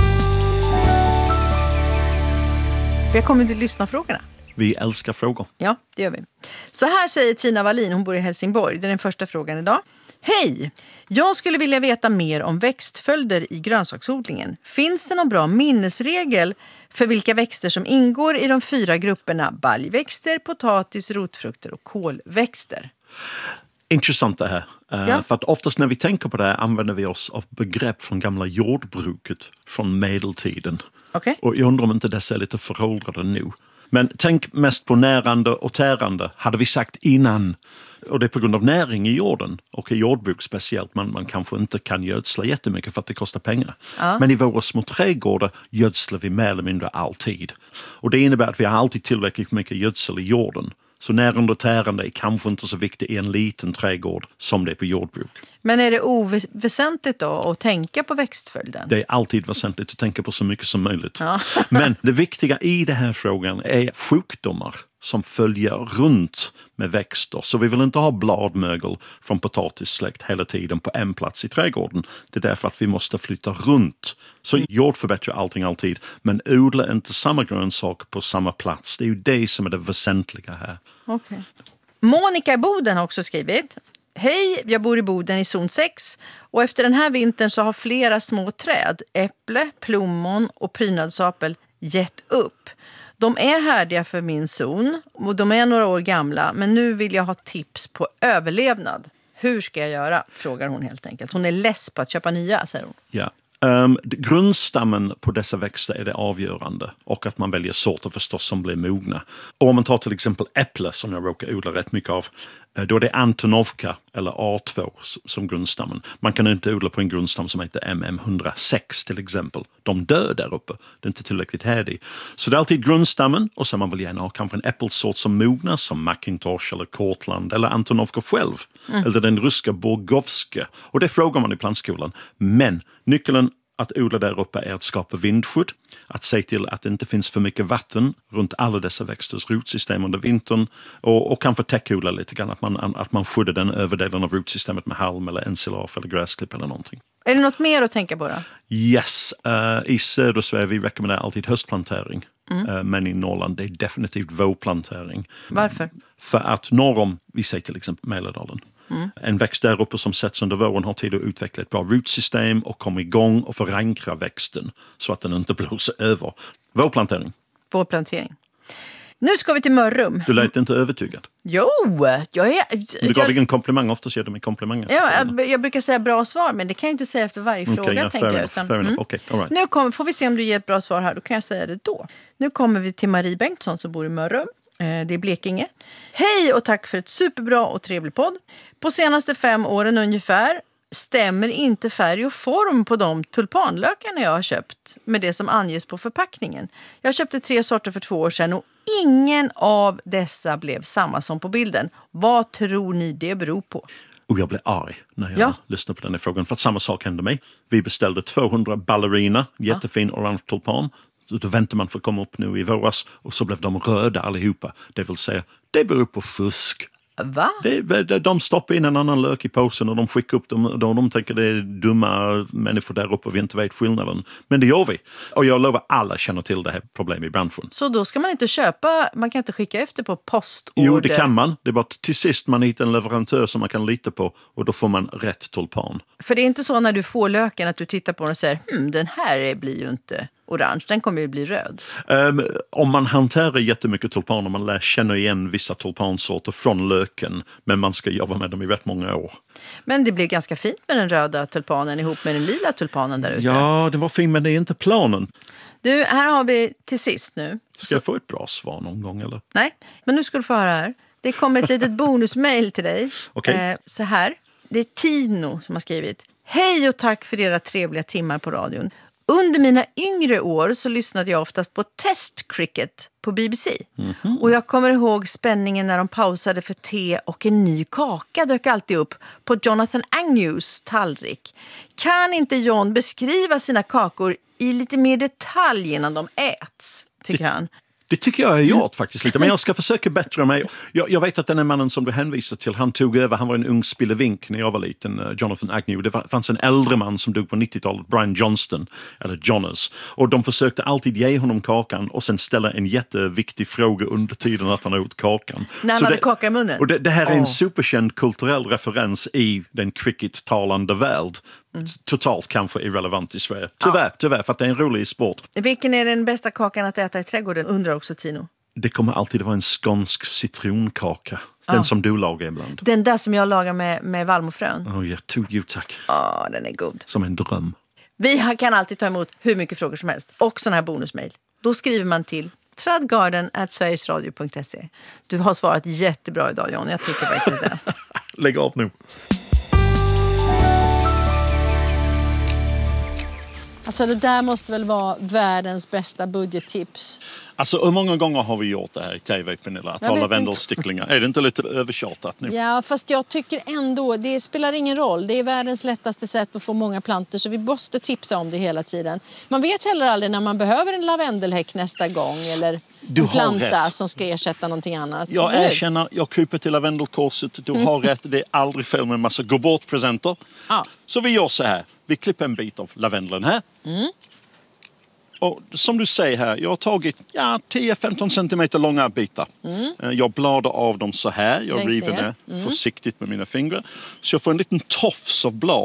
Vi har kommit till lyssnarfrågorna. Vi älskar frågor. Ja, det gör vi. Så här säger Tina Wallin, hon bor i Helsingborg. Det är den första frågan idag. Hej! Jag skulle vilja veta mer om växtföljder i grönsaksodlingen. Finns det någon bra minnesregel för vilka växter som ingår i de fyra grupperna baljväxter, potatis, rotfrukter och kolväxter? Intressant det här. Uh, Ja. För att oftast när vi tänker på det här använder vi oss av begrepp från gamla jordbruket från medeltiden. Okej. Och jag undrar om inte dessa är lite föråldrade nu. Men tänk mest på närande och tärande, hade vi sagt innan. Och det är på grund av näring i jorden och i jordbruk speciellt. Man, man kanske inte kan gödsla jättemycket för att det kostar pengar. Ja. Men i våra små trädgårdar gödslar vi mer eller mindre alltid. Och det innebär att vi har alltid tillräckligt mycket gödsel i jorden. Så närande och tärande är kanske inte så viktigt i en liten trädgård som det är på jordbruk. Men är det oväsentligt då att tänka på växtföljden? Det är alltid väsentligt att tänka på så mycket som möjligt. Ja. Men det viktiga i den här frågan är sjukdomar som följer runt med växter. Så vi vill inte ha bladmögel från potatissläkt hela tiden på en plats i trädgården. Det är därför att vi måste flytta runt. Så jord förbättrar allting alltid. Men odla inte samma grönsak på samma plats. Det är ju det som är det väsentliga här. Okay. Monica i Boden har också skrivit. Hej, jag bor i Boden i zon sex och efter den här vintern så har flera små träd, äpple, plommon och prydnadsapel gett upp. De är härdiga för min zon och de är några år gamla, men nu vill jag ha tips på överlevnad. Hur ska jag göra? Frågar hon helt enkelt. Hon är less på att köpa nya, säger hon. Ja. Um, grundstammen på dessa växter är det avgörande och att man väljer sorter förstås som blir mogna. Och om man tar till exempel äpple som jag råkar odla rätt mycket av, då är det Antonovka eller A två som grundstammen. Man kan inte odla på en grundstam som heter M M ett noll sex till exempel. De dör där uppe, det är inte tillräckligt härdig. Så det är alltid grundstammen och sen man vill gärna ha kanske en äppelsort som mognar som Macintosh eller Cortland eller Antonovka själv. Mm. Eller den ryska Borgovske. Och det frågar man i plantskolan. Men nyckeln att odla där uppe är att skapa vindskydd, att se till att det inte finns för mycket vatten runt alla dessa växters rotsystem under vintern och, och kanske täckodla lite grann, att man, att man skyddar den överdelen av rotsystemet med halm eller ensilage eller gräsklipp eller någonting. Är det något mer att tänka på då? Yes, uh, i södra Sverige vi rekommenderar alltid höstplantering. Mm. Uh, men i Norrland det är definitivt vårplantering. Varför? För att norr om, vi säger till exempel Mälardalen, mm. en växt där uppe som sätts under våren har tid att utveckla ett bra rotsystem och komma igång och förankra växten så att den inte blåser över. Vårplantering. Vårplantering. Nu ska vi till Mörrum. Du lät inte övertygad. Jo, jag är... Du gav jag, ingen komplimang, ofta ser de med komplimanger. Ja, jag, jag brukar säga bra svar, men det kan jag inte säga efter varje okay, fråga. ja, tänker fair jag. Enough, Utan, fair enough. mm. Okay, all right. Nu kommer, får vi se om du ger ett bra svar här, då kan jag säga det då. Nu kommer vi till Marie Bengtsson som bor i Mörrum. Det är Blekinge. Hej och tack för ett superbra och trevlig podd. På senaste fem åren ungefär stämmer inte färg och form på de tulpanlökarna jag har köpt med det som anges på förpackningen. Jag köpte tre sorter för två år sedan och ingen av dessa blev samma som på bilden. Vad tror ni det beror på? Och jag blev arg när jag ja. lyssnade på den här frågan. För att samma sak hände mig. Vi beställde tvåhundra ballerina, jättefin ja. orange tulpan. Så då väntar man för att komma upp nu i våras och så blev de röda allihopa. Det vill säga, det beror på fusk. Va? Det, de stoppar in en annan lök i påsen och de skickar upp dem. De, de tänker det är dumma människor där uppe och vi inte vet skillnaden. Men det gör vi. Och jag lovar alla känner till det här problemet i branschen. Så då ska man inte köpa, man kan inte skicka efter på postorder? Jo, det kan man. Det är bara till sist man hittar en leverantör som man kan lita på och då får man rätt tulpan. För det är inte så när du får löken att du tittar på den och säger hm, den här blir ju inte orange, den kommer ju bli röd. Um, om man hanterar jättemycket tulpaner, man lär känna igen vissa tulpansorter från löken, men man ska jobba med dem i rätt många år. Men det blev ganska fint med den röda tulpanen ihop med den lila tulpanen där ute. Ja, det var fint, men det är inte planen. Du, här har vi till sist nu. Ska jag få ett bra svar någon gång, eller? Nej, men nu ska du få höra här. Det kommer ett litet bonusmail till dig. Okay. Eh, så här. Det är Tino som har skrivit. Hej och tack för era trevliga timmar på radion. Under mina yngre år så lyssnade jag oftast på Test Cricket på B B C. Mm-hmm. Och jag kommer ihåg spänningen när de pausade för te och en ny kaka dök alltid upp på Jonathan Agnews tallrik. Kan inte John beskriva sina kakor i lite mer detalj innan de äts, tycker det, han? Det tycker jag har gjort faktiskt lite, men jag ska försöka bättra mig. Jag, jag vet att den här mannen som du hänvisar till, han tog över, han var en ung spillevink när jag var liten, uh, Jonathan Agnew. Det fanns en äldre man som dog på nittiotalet, Brian Johnston, eller Jonas. Och de försökte alltid ge honom kakan och sen ställa en jätteviktig fråga under tiden att han åt kakan. När han Så hade det, kaka i munnen? Och det, det här är en oh. superkänd kulturell referens i den cricket-talande värld. Mm. Totalt kanske irrelevant i Sverige. Tyvärr, ja. tyvärr, för att det är en rolig sport. Vilken är den bästa kakan att äta i trädgården, undrar också Tino. Det kommer alltid vara en skånsk citronkaka. Den ja. som du lagar ibland. Den där som jag lagar med, med vallmofrön. Oh, ja, to you, tack. Ja, den är god. Som en dröm. Vi kan alltid ta emot hur mycket frågor som helst. Och sådana här bonusmail. Då skriver man till tradgarden at sverigesradio punkt se. Du har svarat jättebra idag, John. Jag tycker verkligen det. Lägg av nu. Alltså det där måste väl vara världens bästa budgettips. Alltså hur många gånger har vi gjort det här i tv, Pernilla? Att tala vändelsticklingar. Är det inte lite övertjatat nu? Ja, fast jag tycker ändå, det spelar ingen roll. Det är världens lättaste sätt att få många planter, så vi måste tipsa om det hela tiden. Man vet heller aldrig när man behöver en lavendelhäck nästa gång eller du en planta rätt. som ska ersätta någonting annat. Jag erkänner, jag kryper till lavendelkorset. Du har rätt, det är aldrig fel med en massa gå bort-presenter. Ja. Så vi gör så här. Vi klipper en bit av lavendeln här. Mm. Och som du säger här, jag har tagit ja, tio till femton centimeter långa bitar. Mm. Jag bladar av dem så här. Jag Längst river ner. ner Mm. försiktigt med mina fingrar. Så jag får en liten tofs av blad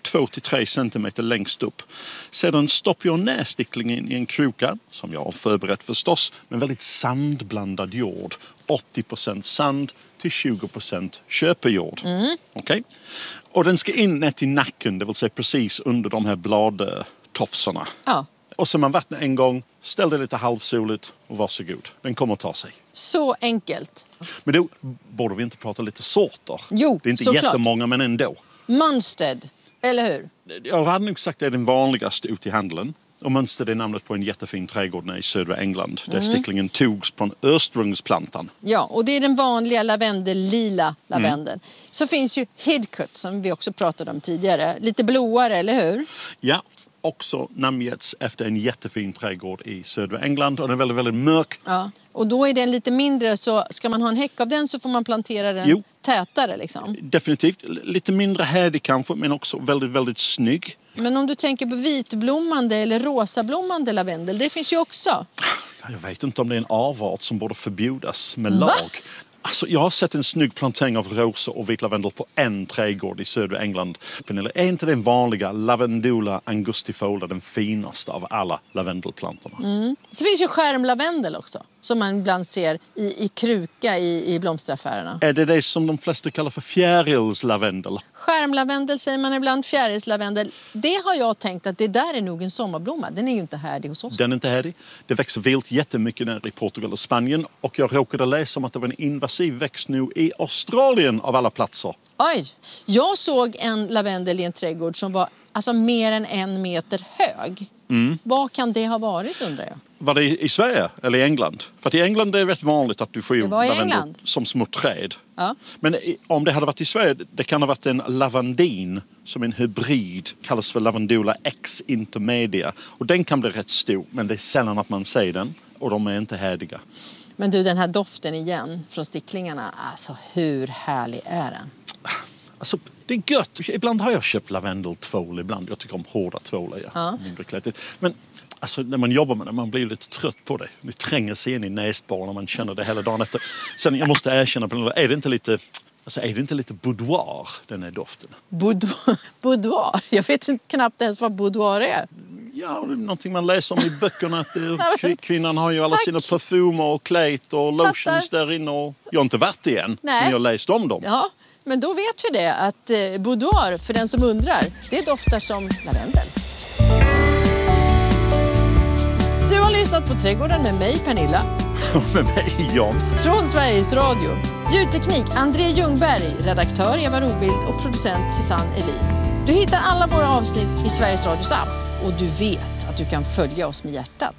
två till tre centimeter längst upp. Sedan stoppar jag ner sticklingen i en kruka, som jag har förberett förstås, med väldigt sandblandad jord. åttio procent sand till tjugo procent köpejord. Mm. Okay? Och den ska in ner till nacken, det vill säga precis under de här bladtofsarna. Ja. Och sen man vattnar en gång, ställ det lite halvsoligt och varsågod. Den kommer att ta sig. Så enkelt. Men då borde vi inte prata lite sorter. Jo, det är inte såklart. Jättemånga, men ändå. Munstead, eller hur? Jag hade nog sagt att det är den vanligaste ute i handeln. Och Munstead är namnet på en jättefin trädgård i södra England. Där mm. sticklingen togs från ursprungsplantan. Ja, och det är den vanliga lavendel, lila lavendeln. Mm. Så finns ju Hidcote som vi också pratade om tidigare. Lite blåare, eller hur? Ja, också namngetts efter en jättefin trädgård i södra England. Och den är väldigt, väldigt mörk. Ja, och då är den lite mindre, så ska man ha en häck av den så får man plantera den jo. tätare liksom. Definitivt. Lite mindre härdig kanske, men också väldigt, väldigt snygg. Men om du tänker på vitblommande eller rosablommande lavendel, det finns ju också. Jag vet inte om det är en avart som borde förbjudas med Va? lag. Alltså, jag har sett en snygg plantering av rosor och vitlavendel på en trädgård i södra England. Är inte den vanliga Lavandula angustifolia den finaste av alla lavendelplantorna? Mm. Så finns ju skärmlavendel också, som man ibland ser i, i kruka i, i blomsteraffärerna. Är det det som de flesta kallar för fjärilslavendel? Skärmlavendel säger man ibland, fjärilslavendel. Det har jag tänkt att det där är nog en sommarblomma. Den är ju inte härdig hos oss. Den är inte härdig. Det växer vilt jättemycket nere i Portugal och Spanien. Och jag råkade läsa om att det var en invasiv växt nu i Australien av alla platser. Oj! Jag såg en lavendel i en trädgård som var alltså mer än en meter hög. Mm. Vad kan det ha varit, undrar jag? Var det i Sverige eller i England? För att i England är det rätt vanligt att du får ju lavendel som små träd. Ja. Men om det hade varit i Sverige, det kan ha varit en lavandin som en hybrid, kallas för Lavandula X intermedia. Och den kan bli rätt stor, men det är sällan att man ser den och de är inte härdiga. Men du, den här doften igen från sticklingarna, alltså hur härlig är den? Alltså, det är gött. Ibland har jag köpt lavendeltvål ibland. Jag tycker om hårda tvålar, ja. Ja. Mindre klättigt. Men alltså, när man jobbar med det, man blir lite trött på det. Det tränger sig in i näsborren och man känner det hela dagen efter. Sen, jag måste erkänna, är det inte lite... Alltså, är det inte lite boudoir, den här doften? Boudoir? Boudoir? Jag vet inte knappt ens vad boudoir är. Ja, det är någonting man läser om i böckerna. Att det, kvinnan har ju alla Tack. sina parfymer och klät och lotions Fattar. där inne. Och jag har inte varit igen, Nej. men jag har läst om dem. Ja, men då vet vi det. Att eh, boudoir, för den som undrar, det doftar som lavendel. Du har lyssnat på Trädgården med mig, Pernilla. Och med mig, Jan. Från Sveriges Radio. Ljudteknik, André Ljungberg. Redaktör, Eva Robild. Och producent, Susanne Elin. Du hittar alla våra avsnitt i Sveriges Radios app. Och du vet att du kan följa oss med hjärtat.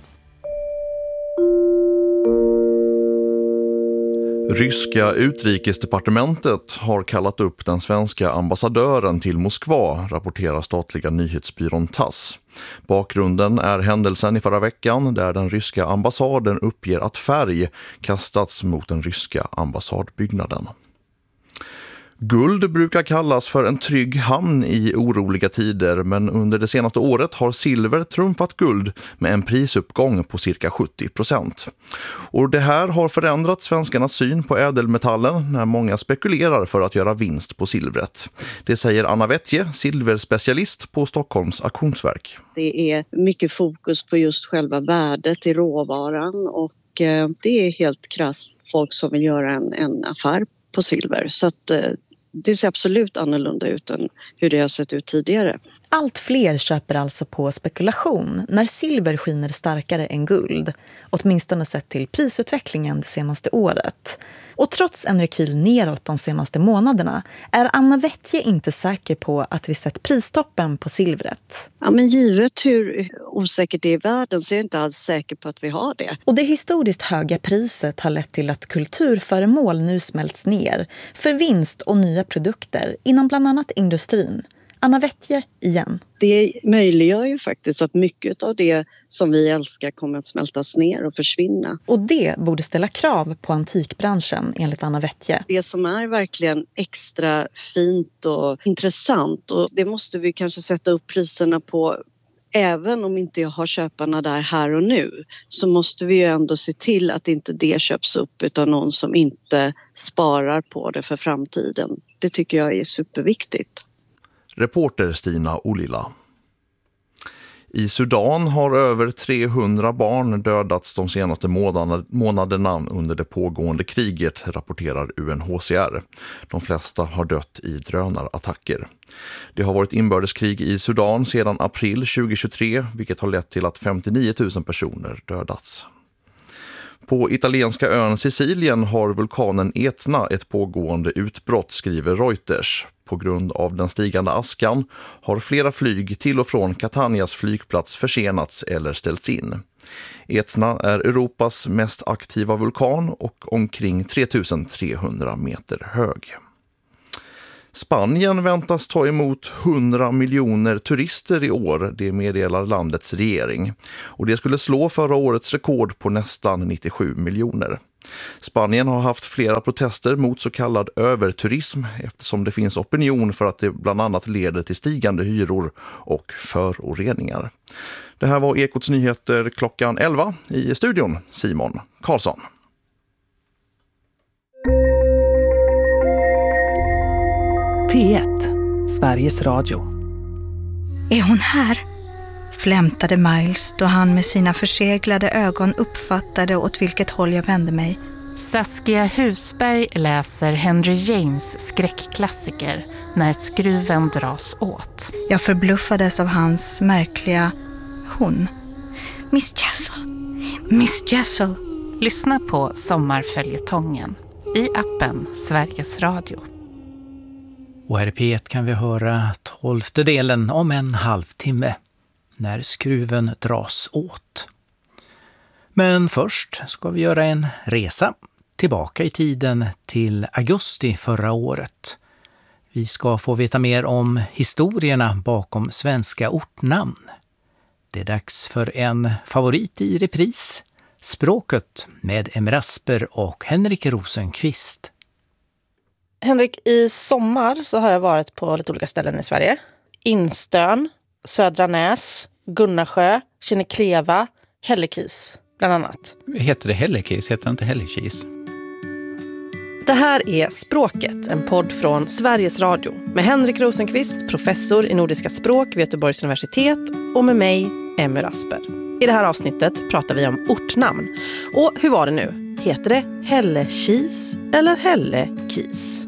Ryska utrikesdepartementet har kallat upp den svenska ambassadören till Moskva, rapporterar statliga nyhetsbyrån Tass. Bakgrunden är händelsen i förra veckan där den ryska ambassaden uppger att färg kastats mot den ryska ambassadbyggnaden. Guld brukar kallas för en trygg hamn i oroliga tider, men under det senaste året har silver trumfat guld med en prisuppgång på cirka sjuttio procent. Och det här har förändrat svenskarnas syn på ädelmetallen när många spekulerar för att göra vinst på silvret. Det säger Anna Wettje, silverspecialist på Stockholms auktionsverk. Det är mycket fokus på just själva värdet i råvaran och det är helt krasst folk som vill göra en, en affär på silver. Så att det ser absolut annorlunda ut än hur det har sett ut tidigare. Allt fler köper alltså på spekulation när silver skiner starkare än guld, åtminstone sett till prisutvecklingen det senaste året. Och trots en rekyl neråt de senaste månaderna är Anna Wettje inte säker på att vi sett pristoppen på silvret. Ja, men givet hur osäkert det är i världen så är jag inte alls säker på att vi har det. Och det historiskt höga priset har lett till att kulturföremål nu smälts ner för vinst och nya produkter inom bland annat industrin. Anna Wettje igen. Det möjliggör ju faktiskt att mycket av det som vi älskar kommer att smältas ner och försvinna. Och det borde ställa krav på antikbranschen enligt Anna Wettje. Det som är verkligen extra fint och intressant, och det måste vi kanske sätta upp priserna på. Även om inte jag har köparna där här och nu så måste vi ju ändå se till att inte det köps upp utan någon som inte sparar på det för framtiden. Det tycker jag är superviktigt. Reporter Stina Olila. I Sudan har över trehundra barn dödats de senaste månaderna under det pågående kriget, rapporterar U N H C R. De flesta har dött i drönarattacker. Det har varit inbördeskrig i Sudan sedan april tjugohundratjugotre, vilket har lett till att femtionio tusen personer dödats. På italienska ön Sicilien har vulkanen Etna ett pågående utbrott, skriver Reuters. På grund av den stigande askan har flera flyg till och från Catanias flygplats försenats eller ställts in. Etna är Europas mest aktiva vulkan och omkring tre tusen trehundra meter hög. Spanien väntas ta emot hundra miljoner turister i år, det meddelar landets regering. Och det skulle slå förra årets rekord på nästan nittiosju miljoner. Spanien har haft flera protester mot så kallad överturism eftersom det finns opinion för att det bland annat leder till stigande hyror och föroreningar. Det här var Ekots nyheter klockan elva, i studion Simon Karlsson. P ett, Sveriges Radio. Är hon här? Flämtade Miles då han med sina förseglade ögon uppfattade åt vilket håll jag vände mig. Saskia Husberg läser Henry James skräckklassiker När skruven dras åt. Jag förbluffades av hans märkliga hon. Miss Jessel, Miss Jessel. Lyssna på Sommarföljetongen i appen Sveriges Radio. Och här i P ett kan vi höra tolfte delen om en halvtimme. När skruven dras åt. Men först ska vi göra en resa tillbaka i tiden till augusti förra året. Vi ska få veta mer om historierna bakom svenska ortnamn. Det är dags för en favorit i repris, Språket med Emmy Rasper och Henrik Rosenqvist. Henrik, i sommar så har jag varit på lite olika ställen i Sverige. Instön, Södra Näs, Gunnarsjö, Kinnekleva, Hällekis bland annat. Heter det Hällekis? Heter det inte Hällekis? Det här är Språket, en podd från Sveriges Radio med Henrik Rosenqvist, professor i nordiska språk vid Göteborgs universitet, och med mig, Emmy Rasper. I det här avsnittet pratar vi om ortnamn. Och hur var det nu? Heter det Hällekis eller Hällekis?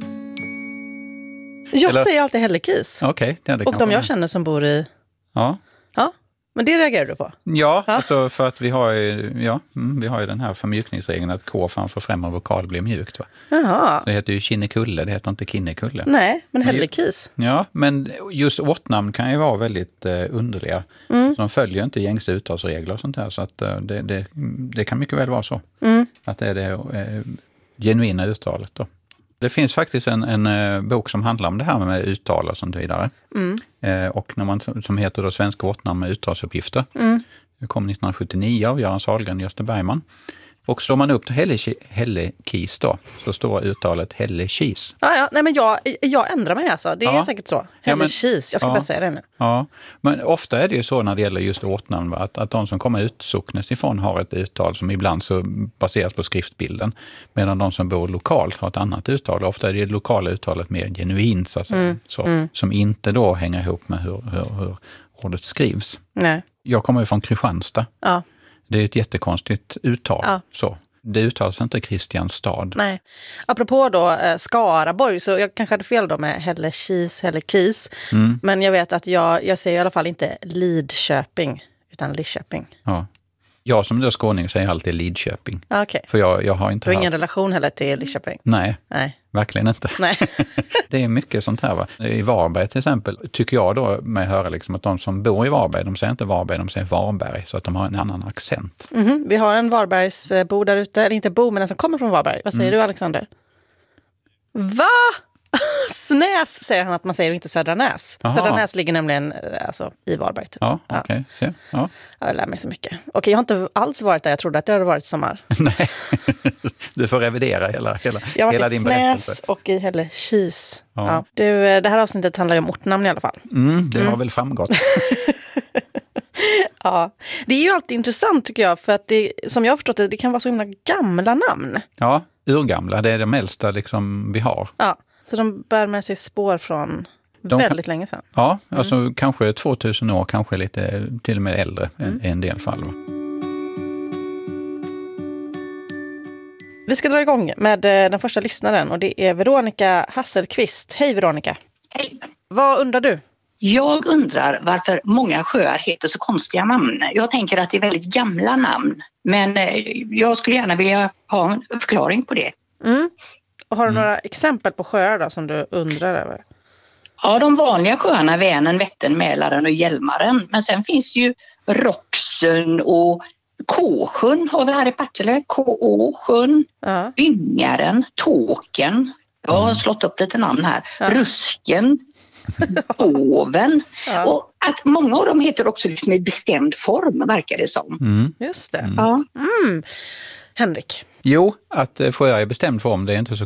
Jag eller... säger alltid Hällekis. Okej, okay, det och de jag känner som bor i... Ja. Ja, men det reagerar du på? Ja, ja. Alltså för att vi har ju, ja, vi har ju den här förmjukningsregeln att K framför främmande vokal blir mjukt. Va? Jaha. Så det heter ju Kinnekulle, det heter inte Kinnekulle. Nej, men Hällekis. Ja, men just ortnamn kan ju vara väldigt eh, underliga. Mm. Så de följer inte gängse uttalsregler och sånt där. Så att, eh, det, det, det kan mycket väl vara så. Mm. Att det är det eh, genuina uttalet då. Det finns faktiskt en, en uh, bok som handlar om det här med uttal och sånt vidare. Mm. Eh, och när man, som heter då Svenska ortnamn med uttalsuppgifter. Mm. Det kom nittonhundrasjuttionio av Göran Sahlgren och Gösta Bergman. Och slår man upp till Hällekis då, så står uttalet Hällekis. Ja, ja. Nej, men jag, jag ändrar mig alltså. Det är ja. säkert så. Hällekis, jag ska ja. bara säga det nu. Ja, men ofta är det ju så när det gäller just ortnamn att, att de som kommer ut socknes ifrån har ett uttal som ibland så baseras på skriftbilden. Medan de som bor lokalt har ett annat uttal. Ofta är det lokala uttalet mer genuint alltså, mm. Så, mm. som inte då hänger ihop med hur, hur, hur ordet skrivs. Nej. Jag kommer ju från Kristianstad. Ja. Det är ett jättekonstigt uttal. Ja. Så. Det uttalas inte Kristianstad. Nej. Apropå då eh, Skaraborg, så jag kanske hade fel då med Hällekis, Hällekis. Mm. Men jag vet att jag, jag säger i alla fall inte Lidköping, utan Lidköping. Ja. Jag som då skåning säger alltid Lidköping. Okay. För jag, jag har inte... Du har ingen relation heller till Lidköping? Nej, Nej. verkligen inte. Nej. Det är mycket sånt här va. I Varberg till exempel tycker jag då med att höra liksom att de som bor i Varberg, de säger inte Varberg, de säger Varberg. Så att de har en annan accent. Mm-hmm. Vi har en Varbergsbo där ute, eller inte bo men den som kommer från Varberg. Vad säger mm. du Alexander? Va? Snäs säger han att man säger, inte Södra Näs. Aha. Södra Näs ligger nämligen alltså, i Varberg. Typ. Ja, okej. Okay. Ja. Ja. Jag lär mig så mycket. Okej, jag har inte alls varit där. Jag trodde att det hade varit sommar. Nej, du får revidera hela, hela, jag har hela varit din i berättelse. Snäs och i Hällekis. Ja. Ja. Du, det här avsnittet handlar ju om ortnamn i alla fall. Mm, det mm. har väl framgått. Ja, det är ju alltid intressant tycker jag. För att det, som jag har förstått det, det kan vara så himla gamla namn. Ja, urgamla. Det är de äldsta liksom vi har. Ja. Så de bär med sig spår från De Väldigt kan, länge sedan. Ja, alltså mm. kanske tvåtusen år, kanske lite till och med äldre mm. i en del fall. Va? Vi ska dra igång med den första lyssnaren och det är Veronica Hasselqvist. Hej Veronica! Hej! Vad undrar du? Jag undrar varför många sjöar heter så konstiga namn. Jag tänker att det är väldigt gamla namn. Men jag skulle gärna vilja ha en förklaring på det. Mm. Och har du mm. några exempel på sjöar då som du undrar över? Ja, de vanliga sjöarna, Vänern, Vättern, Mälaren och Hjälmaren. Men sen finns ju Roxen och Kåsjön har vi här i Partille. K-Å-sjön, ja. Yngaren, Tåken. Jag har slått upp lite namn här. Ja. Rusken, Oven. Ja. Och att många av dem heter också liksom i bestämd form, verkar det som. Mm. Just det. Mm. Ja. Mm. Henrik? Jo, att sjöar i bestämd form, det är inte så